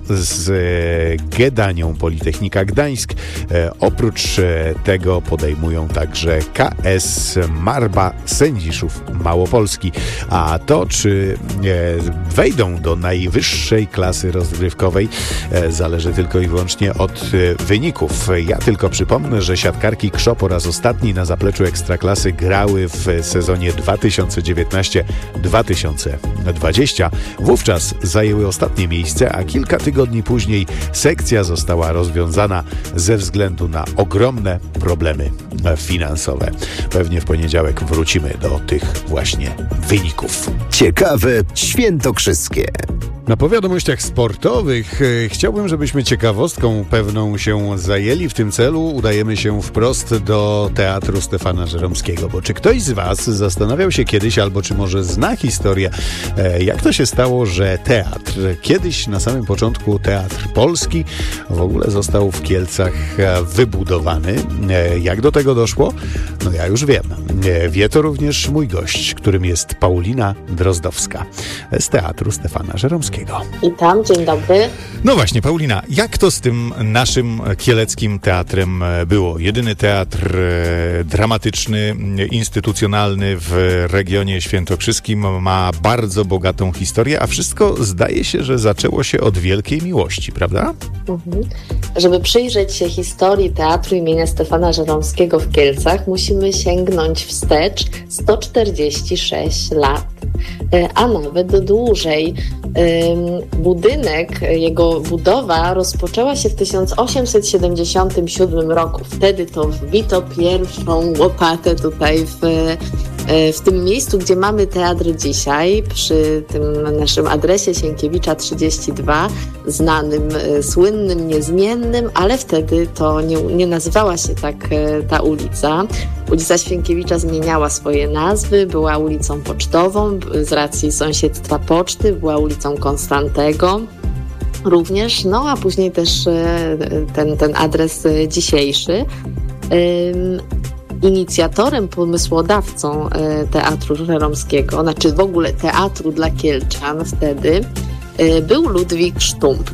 z Gedanią Politechnika Gdańsk. E, oprócz e, tego podejmują także K S Marba Sędziszów Małopolski. A to, czy e, wejdą do najwyższej klasy rozgrywkowej, e, zależy tylko i wyłącznie od e, wyników. Ja tylko przypomnę, że siatkarki K S Z po raz ostatni na zapleczu Ekstraklasy grały w sezonie dwa tysiące dziewiętnastym dwa tysiące dwudziestym. Wówczas zajęły ostatnie miejsce, a kilka tygodni później sekcja akcja została rozwiązana ze względu na ogromne problemy finansowe. Pewnie w poniedziałek wrócimy do tych właśnie wyników. Ciekawe świętokrzyskie. Na po wiadomościach sportowych e, chciałbym, żebyśmy ciekawostką pewną się zajęli. W tym celu udajemy się wprost do Teatru Stefana Żeromskiego. Bo czy ktoś z was zastanawiał się kiedyś, albo czy może zna historię, e, jak to się stało, że teatr, kiedyś na samym początku Teatr Polski, w ogóle został w Kielcach e, wybudowany. E, jak do tego doszło? No ja już wiem. E, wie to również mój gość, którym jest Paulina Drozdowska z Teatru Stefana Żeromskiego. Witam, dzień dobry. No właśnie, Paulina, jak to z tym naszym kieleckim teatrem było? Jedyny teatr e, dramatyczny, instytucjonalny w regionie świętokrzyskim, ma bardzo bogatą historię, a wszystko zdaje się, że zaczęło się od wielkiej miłości, prawda? Mhm. Żeby przyjrzeć się historii Teatru imienia Stefana Żeromskiego w Kielcach, musimy sięgnąć wstecz sto czterdzieści sześć lat, a nawet dłużej. Budynek, jego budowa rozpoczęła się w tysiąc osiemset siedemdziesiątym siódmym roku. Wtedy to wbito pierwszą łopatę tutaj w, w tym miejscu, gdzie mamy teatr dzisiaj, przy tym naszym adresie Sienkiewicza trzydzieści dwa, znanym, słynnym, niezmiennym, ale wtedy to nie, nie nazywała się tak ta ulica. Ulica Sienkiewicza zmieniała swoje nazwy, była ulicą Pocztową z racji sąsiedztwa poczty, była ulicą Konstantego również, no a później też ten, ten adres dzisiejszy. Inicjatorem, pomysłodawcą Teatru Żeromskiego, znaczy w ogóle teatru dla Kielczan wtedy, był Ludwik Sztump.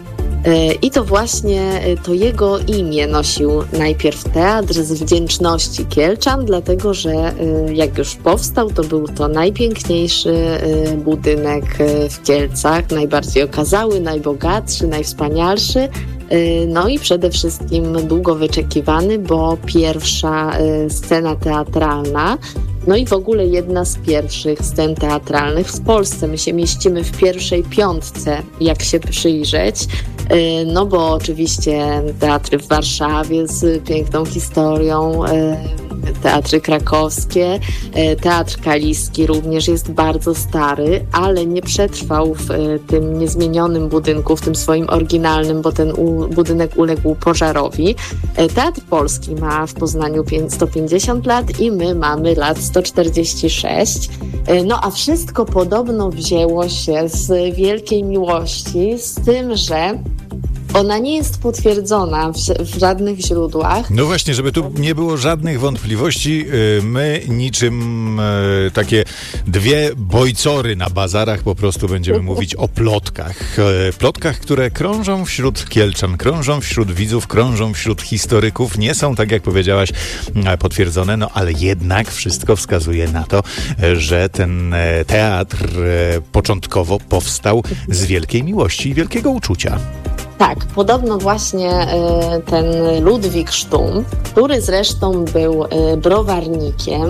I to właśnie to jego imię nosił najpierw teatr z wdzięczności Kielczan, dlatego że jak już powstał, to był to najpiękniejszy budynek w Kielcach, najbardziej okazały, najbogatszy, najwspanialszy. No i przede wszystkim długo wyczekiwany, bo pierwsza scena teatralna, no i w ogóle jedna z pierwszych scen teatralnych w Polsce. My się mieścimy w pierwszej piątce, jak się przyjrzeć, no bo oczywiście teatry w Warszawie z piękną historią, teatry krakowskie, teatr kaliski również jest bardzo stary, ale nie przetrwał w tym niezmienionym budynku, w tym swoim oryginalnym, bo ten budynek uległ pożarowi. Teatr Polski ma w Poznaniu sto pięćdziesiąt lat i my mamy lat sto czterdzieści sześć. No a wszystko podobno wzięło się z wielkiej miłości, z tym, że ona nie jest potwierdzona w, w żadnych źródłach. No właśnie, żeby tu nie było żadnych wątpliwości, my niczym takie dwie bojcory na bazarach po prostu będziemy mówić o plotkach. Plotkach, które krążą wśród Kielczan, krążą wśród widzów, krążą wśród historyków. Nie są, tak jak powiedziałaś, potwierdzone, no ale jednak wszystko wskazuje na to, że ten teatr początkowo powstał z wielkiej miłości i wielkiego uczucia. Tak, podobno właśnie ten Ludwik Sztump, który zresztą był browarnikiem,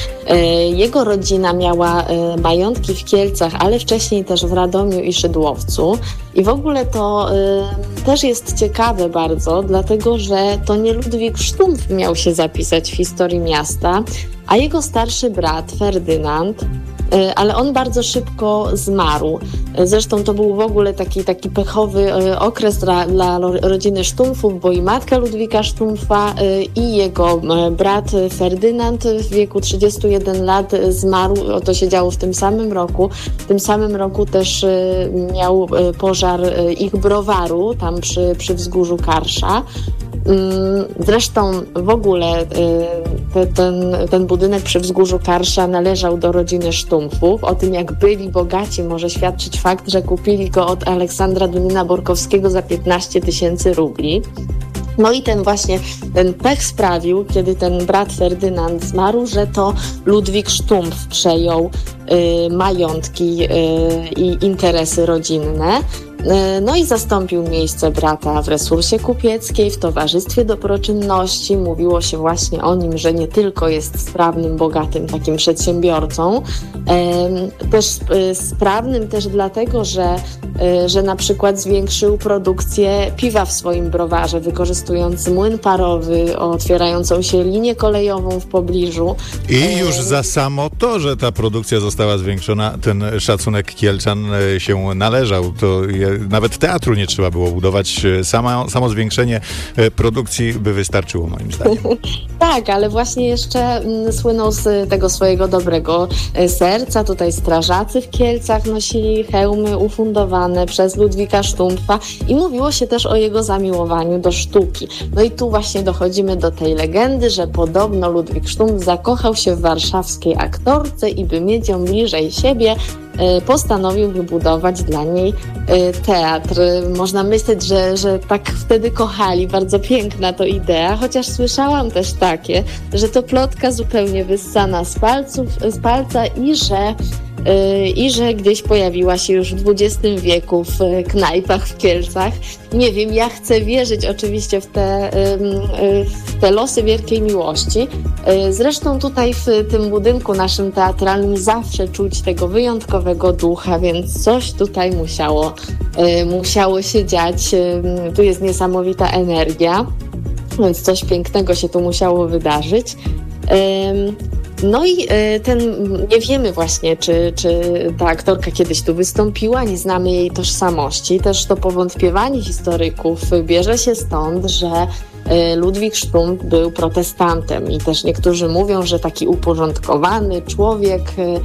jego rodzina miała majątki w Kielcach, ale wcześniej też w Radomiu i Szydłowcu. I w ogóle to też jest ciekawe bardzo, dlatego że to nie Ludwik Sztump miał się zapisać w historii miasta, a jego starszy brat Ferdynand, ale on bardzo szybko zmarł. Zresztą to był w ogóle taki, taki pechowy okres dla, dla rodziny Sztumpfów, bo i matka Ludwika Sztumpfa i jego brat Ferdynand w wieku trzydziestu jeden lat zmarł. To się działo w tym samym roku. W tym samym roku też miał pożar ich browaru tam przy, przy wzgórzu Karsza. Zresztą w ogóle ten, ten budynek przy wzgórzu Karsza należał do rodziny Sztumpfów. O tym, jak byli bogaci, może świadczyć fakt, że kupili go od Aleksandra Dunina-Borkowskiego za piętnaście tysięcy rubli. No i ten właśnie ten pech sprawił, kiedy ten brat Ferdynand zmarł, że to Ludwik Sztumpf przejął y, majątki y, i interesy rodzinne. No i zastąpił miejsce brata w Resursie Kupieckiej, w Towarzystwie Dobroczynności. Mówiło się właśnie o nim, że nie tylko jest sprawnym, bogatym takim przedsiębiorcą, też sprawnym też dlatego, że, że na przykład zwiększył produkcję piwa w swoim browarze, wykorzystując młyn parowy, otwierającą się linię kolejową w pobliżu. I już za samo to, że ta produkcja została zwiększona, ten szacunek kielczan się należał. To je, nawet teatru nie trzeba było budować. Sama, samo zwiększenie produkcji by wystarczyło, moim zdaniem. Tak, ale właśnie jeszcze m, słynął z tego swojego dobrego serca. Tutaj strażacy w Kielcach nosili hełmy ufundowane przez Ludwika Sztumpfa i mówiło się też o jego zamiłowaniu do sztuki. No i tu właśnie dochodzimy do tej legendy, że podobno Ludwik Sztumpf zakochał się w warszawskiej aktorce i by mieć ją bliżej siebie, postanowił wybudować dla niej teatr. Można myśleć, że, że tak wtedy kochali. Bardzo piękna to idea, chociaż słyszałam też takie, że to plotka zupełnie wyssana z palców, z palca i że i że gdzieś pojawiła się już w dwudziestym wieku w knajpach w Kielcach. Nie wiem, ja chcę wierzyć oczywiście w te, w te losy wielkiej miłości. Zresztą tutaj w tym budynku naszym teatralnym zawsze czuć tego wyjątkowego ducha, więc coś tutaj musiało, musiało się dziać. Tu jest niesamowita energia, więc coś pięknego się tu musiało wydarzyć. No i ten, nie wiemy właśnie, czy, czy ta aktorka kiedyś tu wystąpiła, nie znamy jej tożsamości. Też to powątpiewanie historyków bierze się stąd, że Ludwik Sztumpf był protestantem i też niektórzy mówią, że taki uporządkowany człowiek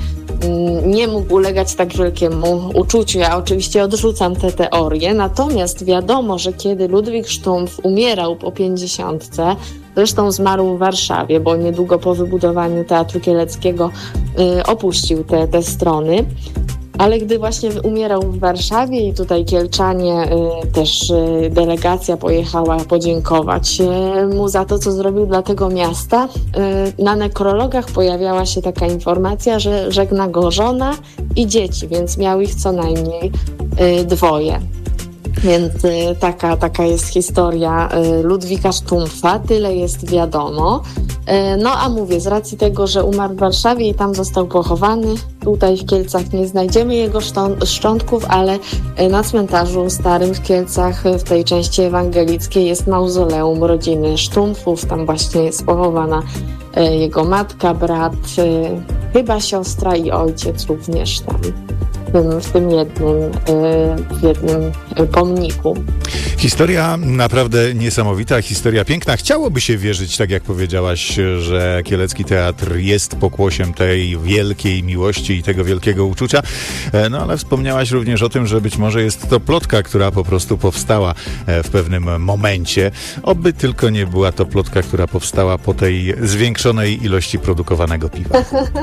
nie mógł ulegać tak wielkiemu uczuciu. Ja oczywiście odrzucam tę teorię, natomiast wiadomo, że kiedy Ludwik Sztumpf umierał po pięćdziesiątce, zresztą zmarł w Warszawie, bo niedługo po wybudowaniu Teatru Kieleckiego y, opuścił te, te strony. Ale gdy właśnie umierał w Warszawie i tutaj Kielczanie, y, też y, delegacja pojechała podziękować y, mu za to, co zrobił dla tego miasta, y, na nekrologach pojawiała się taka informacja, że żegna go żona i dzieci, więc miał ich co najmniej y, dwoje. Więc y, taka, taka jest historia y, Ludwika Sztumpfa, tyle jest wiadomo. Y, no a mówię, z racji tego, że umarł w Warszawie i tam został pochowany, tutaj w Kielcach nie znajdziemy jego sztą- szczątków, ale y, na cmentarzu starym w Kielcach, y, w tej części ewangelickiej jest mauzoleum rodziny Sztumpfów, tam właśnie jest pochowana y, jego matka, brat, y, chyba siostra i ojciec również tam. W tym jednym, w jednym pomniku. Historia naprawdę niesamowita, historia piękna. Chciałoby się wierzyć, tak jak powiedziałaś, że Kielecki Teatr jest pokłosiem tej wielkiej miłości i tego wielkiego uczucia, no ale wspomniałaś również o tym, że być może jest to plotka, która po prostu powstała w pewnym momencie. Oby tylko nie była to plotka, która powstała po tej zwiększonej ilości produkowanego piwa.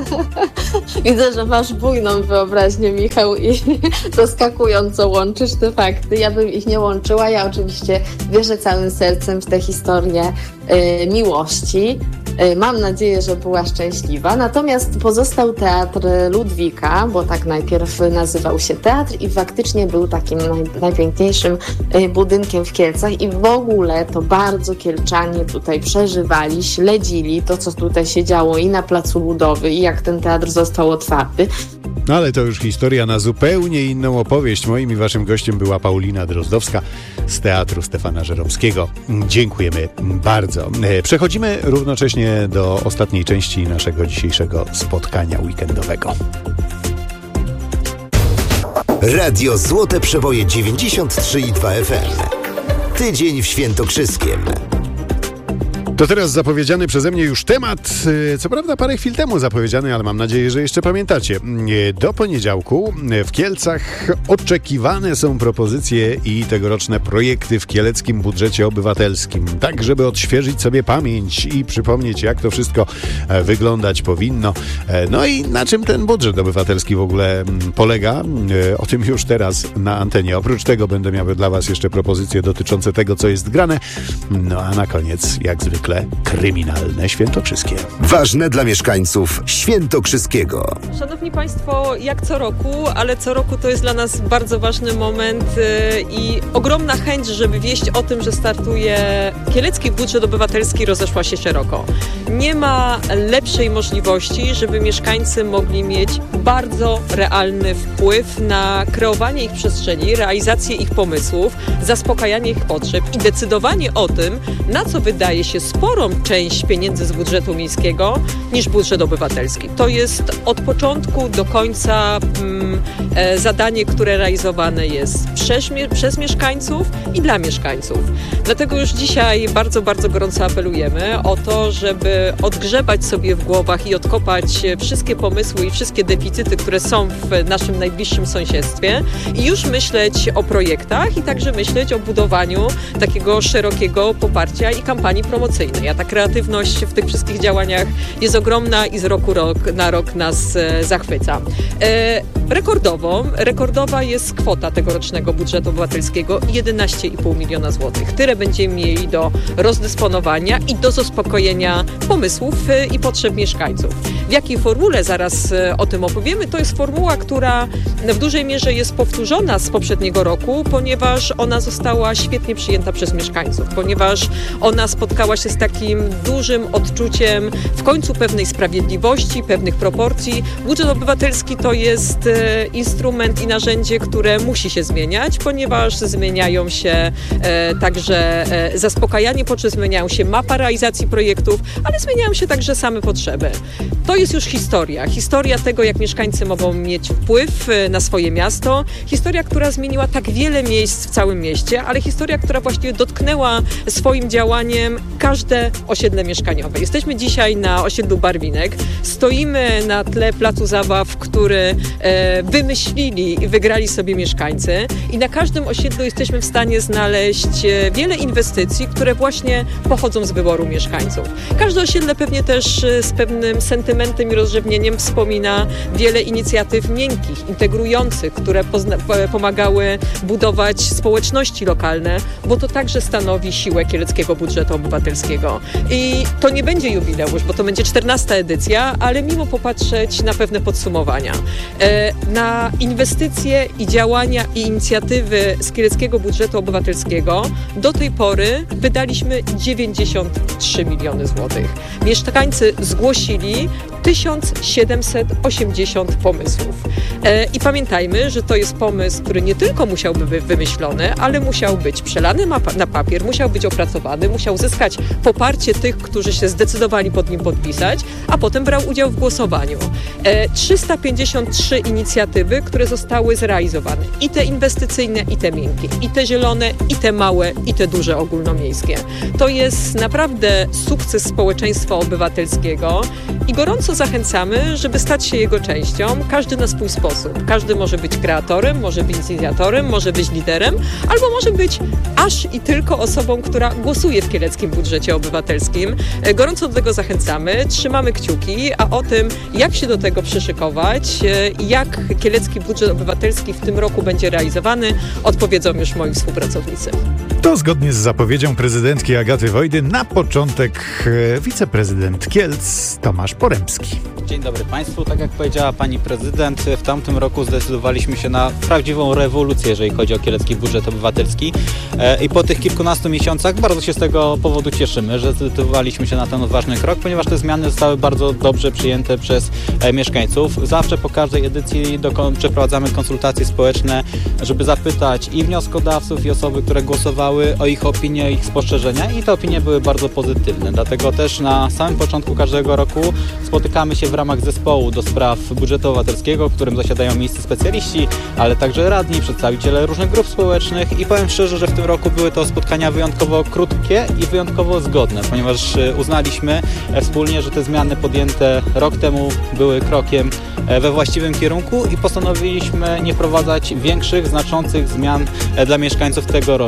Widzę, że masz bujną wyobraźnię, Michał, i zaskakująco łączysz te fakty. Ja bym ich nie łączyła. Ja oczywiście wierzę całym sercem w tę historię y, miłości. Y, mam nadzieję, że była szczęśliwa. Natomiast pozostał Teatr Ludwika, bo tak najpierw nazywał się teatr i faktycznie był takim naj, najpiękniejszym y, budynkiem w Kielcach i w ogóle to bardzo Kielczanie tutaj przeżywali, śledzili to, co tutaj się działo i na Placu Ludowy, i jak ten teatr został otwarty. No ale to już historia na zupełnie inną opowieść. Moim i waszym gościem była Paulina Drozdowska z Teatru Stefana Żeromskiego. Dziękujemy bardzo. Przechodzimy równocześnie do ostatniej części naszego dzisiejszego spotkania weekendowego. Radio Złote Przeboje dziewięćdziesiąt trzy i dwa F M. Tydzień w Świętokrzyskiem. To teraz zapowiedziany przeze mnie już temat, co prawda parę chwil temu zapowiedziany, ale mam nadzieję, że jeszcze pamiętacie. Do poniedziałku w Kielcach oczekiwane są propozycje i tegoroczne projekty w kieleckim budżecie obywatelskim, tak żeby odświeżyć sobie pamięć i przypomnieć, jak to wszystko wyglądać powinno. No i na czym ten budżet obywatelski w ogóle polega, o tym już teraz na antenie. Oprócz tego będę miał dla was jeszcze propozycje dotyczące tego, co jest grane. No a na koniec, jak zwykle, zwykle kryminalne świętokrzyskie. Ważne dla mieszkańców świętokrzyskiego. Szanowni Państwo, jak co roku, ale co roku to jest dla nas bardzo ważny moment i ogromna chęć, żeby wieść o tym, że startuje Kielecki Budżet Obywatelski, rozeszła się szeroko. Nie ma lepszej możliwości, żeby mieszkańcy mogli mieć bardzo realny wpływ na kreowanie ich przestrzeni, realizację ich pomysłów, zaspokajanie ich potrzeb i decydowanie o tym, na co wydaje się sporą część pieniędzy z budżetu miejskiego niż budżet obywatelski. To jest od początku do końca mm, e, zadanie, które realizowane jest przez, przez mieszkańców i dla mieszkańców. Dlatego już dzisiaj bardzo, bardzo gorąco apelujemy o to, żeby odgrzebać sobie w głowach i odkopać wszystkie pomysły i wszystkie deficyty, które są w naszym najbliższym sąsiedztwie i już myśleć o projektach i także myśleć o budowaniu takiego szerokiego poparcia i kampanii promocyjnej. A ta kreatywność w tych wszystkich działaniach jest ogromna i z roku rok na rok nas e, zachwyca. E, rekordowo, rekordowa jest kwota tegorocznego budżetu obywatelskiego jedenaście i pół miliona złotych. Tyle będziemy mieli do rozdysponowania i do zaspokojenia pomysłów e, i potrzeb mieszkańców. W jakiej formule zaraz e, o tym opowiemy, to jest formuła, która w dużej mierze jest powtórzona z poprzedniego roku, ponieważ ona została świetnie przyjęta przez mieszkańców, ponieważ ona spotkała się z takim dużym odczuciem w końcu pewnej sprawiedliwości, pewnych proporcji. Budżet obywatelski to jest e, instrument i narzędzie, które musi się zmieniać, ponieważ zmieniają się e, także e, zaspokajanie potrzeb, zmieniają się mapa realizacji projektów, ale zmieniają się także same potrzeby. To jest już historia. Historia tego, jak mieszkańcy mogą mieć wpływ na swoje miasto. Historia, która zmieniła tak wiele miejsc w całym mieście, ale historia, która właściwie dotknęła swoim działaniem każde osiedle mieszkaniowe. Jesteśmy dzisiaj na osiedlu Barwinek. Stoimy na tle placu zabaw, który e, wymyślili i wygrali sobie mieszkańcy. I na każdym osiedlu jesteśmy w stanie znaleźć wiele inwestycji, które właśnie pochodzą z wyboru mieszkańców. Każde osiedle pewnie też z pewnym sentymentem i rozrzewnieniem wspomina wiele inicjatyw miękkich, integrujących, które pozna- pomagały budować społeczności lokalne, bo to także stanowi siłę Kieleckiego Budżetu Obywatelskiego. I to nie będzie jubileusz, bo to będzie czternasta edycja, ale mimo popatrzeć na pewne podsumowania. E, na inwestycje i działania i inicjatywy z Kieleckiego Budżetu Obywatelskiego do tej pory wydaliśmy dziewięćdziesiąt trzy miliony złotych. Mieszkańcy zgłosili tysiąc siedemset osiemdziesiąt pomysłów. E, I pamiętajmy, że to jest pomysł, który nie tylko musiałby być wymyślony, ale musiał być przelany na papier, musiał być opracowany, musiał zyskać poparcie tych, którzy się zdecydowali pod nim podpisać, a potem brał udział w głosowaniu. E, trzysta pięćdziesiąt trzy inicjatywy, które zostały zrealizowane. I te inwestycyjne, i te miękkie, i te zielone, i te małe, i te duże ogólnomiejskie. To jest naprawdę sukces społeczeństwa obywatelskiego i gorąco zachęcamy, żeby stać się jego częścią, każdy na swój sposób. Każdy może być kreatorem, może być inicjatorem, może być liderem, albo może być aż i tylko osobą, która głosuje w Kieleckim Budżecie Obywatelskim. Gorąco do tego zachęcamy, trzymamy kciuki, a o tym, jak się do tego przyszykować, jak Kielecki Budżet Obywatelski w tym roku będzie realizowany, odpowiedzą już moi współpracownicy. To zgodnie z zapowiedzią prezydentki Agaty Wojdy na początek wiceprezydent Kielc Tomasz Poremski. Dzień dobry Państwu. Tak jak powiedziała Pani Prezydent, w tamtym roku zdecydowaliśmy się na prawdziwą rewolucję, jeżeli chodzi o Kielecki Budżet Obywatelski. I po tych kilkunastu miesiącach bardzo się z tego powodu cieszymy, że zdecydowaliśmy się na ten ważny krok, ponieważ te zmiany zostały bardzo dobrze przyjęte przez mieszkańców. Zawsze po każdej edycji dokon- przeprowadzamy konsultacje społeczne, żeby zapytać i wnioskodawców, i osoby, które głosowały, o ich opinie, o ich spostrzeżenia, i te opinie były bardzo pozytywne. Dlatego też na samym początku każdego roku spotykamy się w ramach zespołu do spraw budżetu obywatelskiego, w którym zasiadają miejscy specjaliści, ale także radni, przedstawiciele różnych grup społecznych, i powiem szczerze, że w tym roku były to spotkania wyjątkowo krótkie i wyjątkowo zgodne, ponieważ uznaliśmy wspólnie, że te zmiany podjęte rok temu były krokiem we właściwym kierunku i postanowiliśmy nie wprowadzać większych, znaczących zmian dla mieszkańców tegorocznej edycji.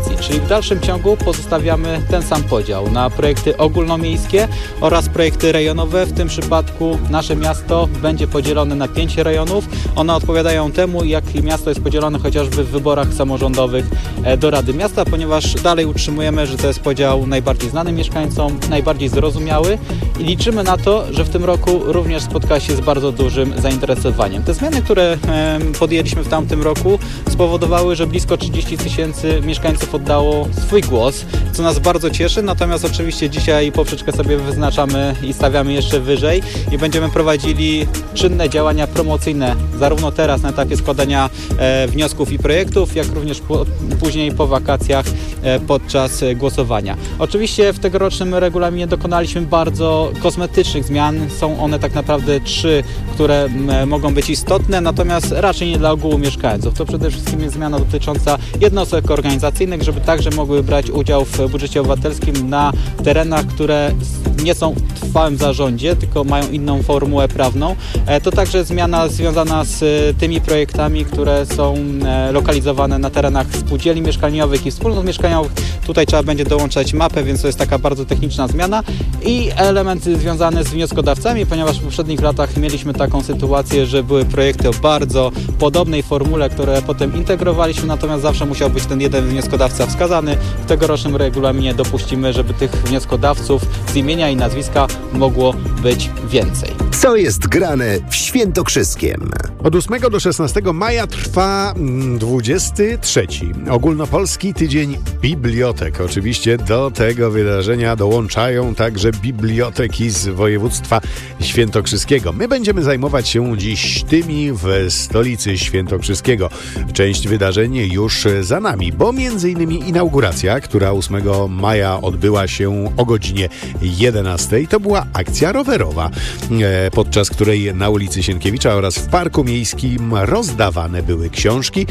populacji. Czyli w dalszym ciągu pozostawiamy ten sam podział na projekty ogólnomiejskie oraz projekty rejonowe. W tym przypadku nasze miasto będzie podzielone na pięć rejonów. One odpowiadają temu, jak miasto jest podzielone chociażby w wyborach samorządowych do Rady Miasta, ponieważ dalej utrzymujemy, że to jest podział najbardziej znany mieszkańcom, najbardziej zrozumiały i liczymy na to, że w tym roku również spotka się z bardzo dużym zainteresowaniem. Te zmiany, które podjęliśmy w tamtym roku, spowodowały, że blisko trzydzieści tysięcy mieszkańców oddało swój głos, co nas bardzo cieszy, natomiast oczywiście dzisiaj poprzeczkę sobie wyznaczamy i stawiamy jeszcze wyżej i będziemy prowadzili czynne działania promocyjne, zarówno teraz na etapie składania e, wniosków i projektów, jak również po, później po wakacjach e, podczas głosowania. Oczywiście w tegorocznym regulaminie dokonaliśmy bardzo kosmetycznych zmian. Są one tak naprawdę trzy, które m, mogą być istotne, natomiast raczej nie dla ogółu mieszkańców. To przede wszystkim jest zmiana dotycząca jednostek organizacyjnych, żeby także mogły brać udział w budżecie obywatelskim na terenach, które nie są w trwałym zarządzie, tylko mają inną formułę prawną. To także zmiana związana z tymi projektami, które są lokalizowane na terenach spółdzielni mieszkaniowych i wspólnot mieszkaniowych. Tutaj trzeba będzie dołączać mapę, więc to jest taka bardzo techniczna zmiana i element związany z wnioskodawcami, ponieważ w poprzednich latach mieliśmy taką sytuację, że były projekty o bardzo podobnej formule, które potem integrowaliśmy, natomiast zawsze musiał być ten jeden wnioskodawca wskazany. W tegorocznym regulaminie dopuścimy, żeby tych wnioskodawców z imienia i nazwiska mogło być więcej. Co jest grane w Świętokrzyskiem? Od ósmego do szesnastego maja trwa dwudziesty trzeci Ogólnopolski Tydzień Bibliotek. Oczywiście do tego wydarzenia dołączają także biblioteki z województwa świętokrzyskiego. My będziemy zajmować się dziś tymi w stolicy świętokrzyskiego. Część wydarzeń już za nami, bo między innymi inauguracja, która ósmego maja odbyła się o godzinie jedenastej, to była akcja rowerowa, podczas której na ulicy Sienkiewicza oraz w Parku Miejskim rozdawane były książki.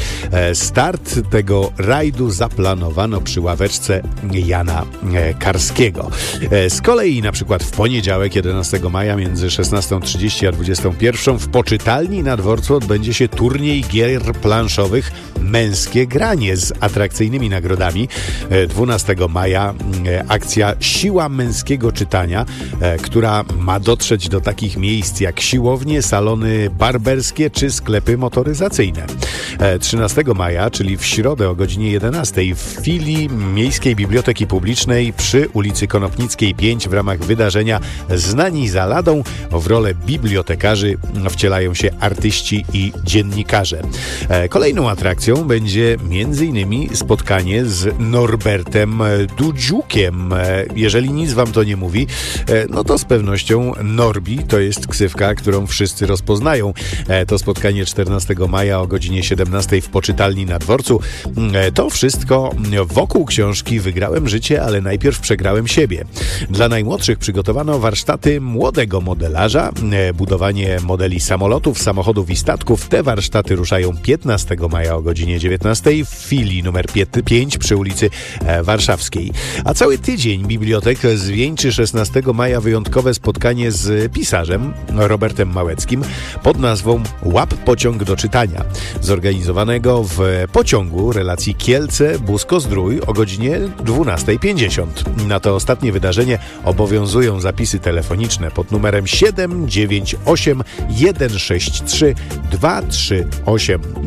Start tego rajdu zaplanowano przy ławeczce Jana Karskiego. Z kolei na przykład w poniedziałek jedenastego maja między szesnastą trzydzieści a dwudziestą pierwszą w poczytalni na dworcu odbędzie się turniej gier planszowych Męskie Granie z atrakcyjnymi nagrodami. dwunastego maja akcja Siła Męskiego Czytania, która ma dotrzeć do takich miejsc jak siłownie, salony barberskie czy sklepy motoryzacyjne. trzynastego maja, czyli w środę o godzinie jedenastej w filii Miejskiej Biblioteki Publicznej przy ulicy Konopnickiej pięć w ramach wydarzenia Znani za ladą w rolę bibliotekarzy wcielają się artyści i dziennikarze. Kolejną atrakcją będzie między innymi spotkanie z Norbertem Dudziukiem. Jeżeli nic wam to nie mówi, no to z pewnością Norbi to jest ksywka, którą wszyscy rozpoznają. To spotkanie czternastego maja o godzinie siedemnastej w poczytalni na dworcu. To wszystko wokół książki Wygrałem życie, ale najpierw przegrałem siebie. Dla najmłodszych przygotowano warsztaty młodego modelarza, budowanie modeli samolotów, samochodów i statków. Te warsztaty ruszają piętnastego maja o godzinie dziewiętnastej w filii numer pięć przy ulicy Warszawskiej. A cały tydzień bibliotek zwieńczy szesnastego maja wyjątkowe spotkanie z pisarzem Robertem Małeckim pod nazwą Łap pociąg do czytania, zorganizowanego w pociągu relacji Kielce-Busko-Zdrój o godzinie dwunastej pięćdziesiąt. Na to ostatnie wydarzenie obowiązują zapisy telefoniczne pod numerem siedem dziewięć osiem jeden sześć trzy dwa trzy osiem.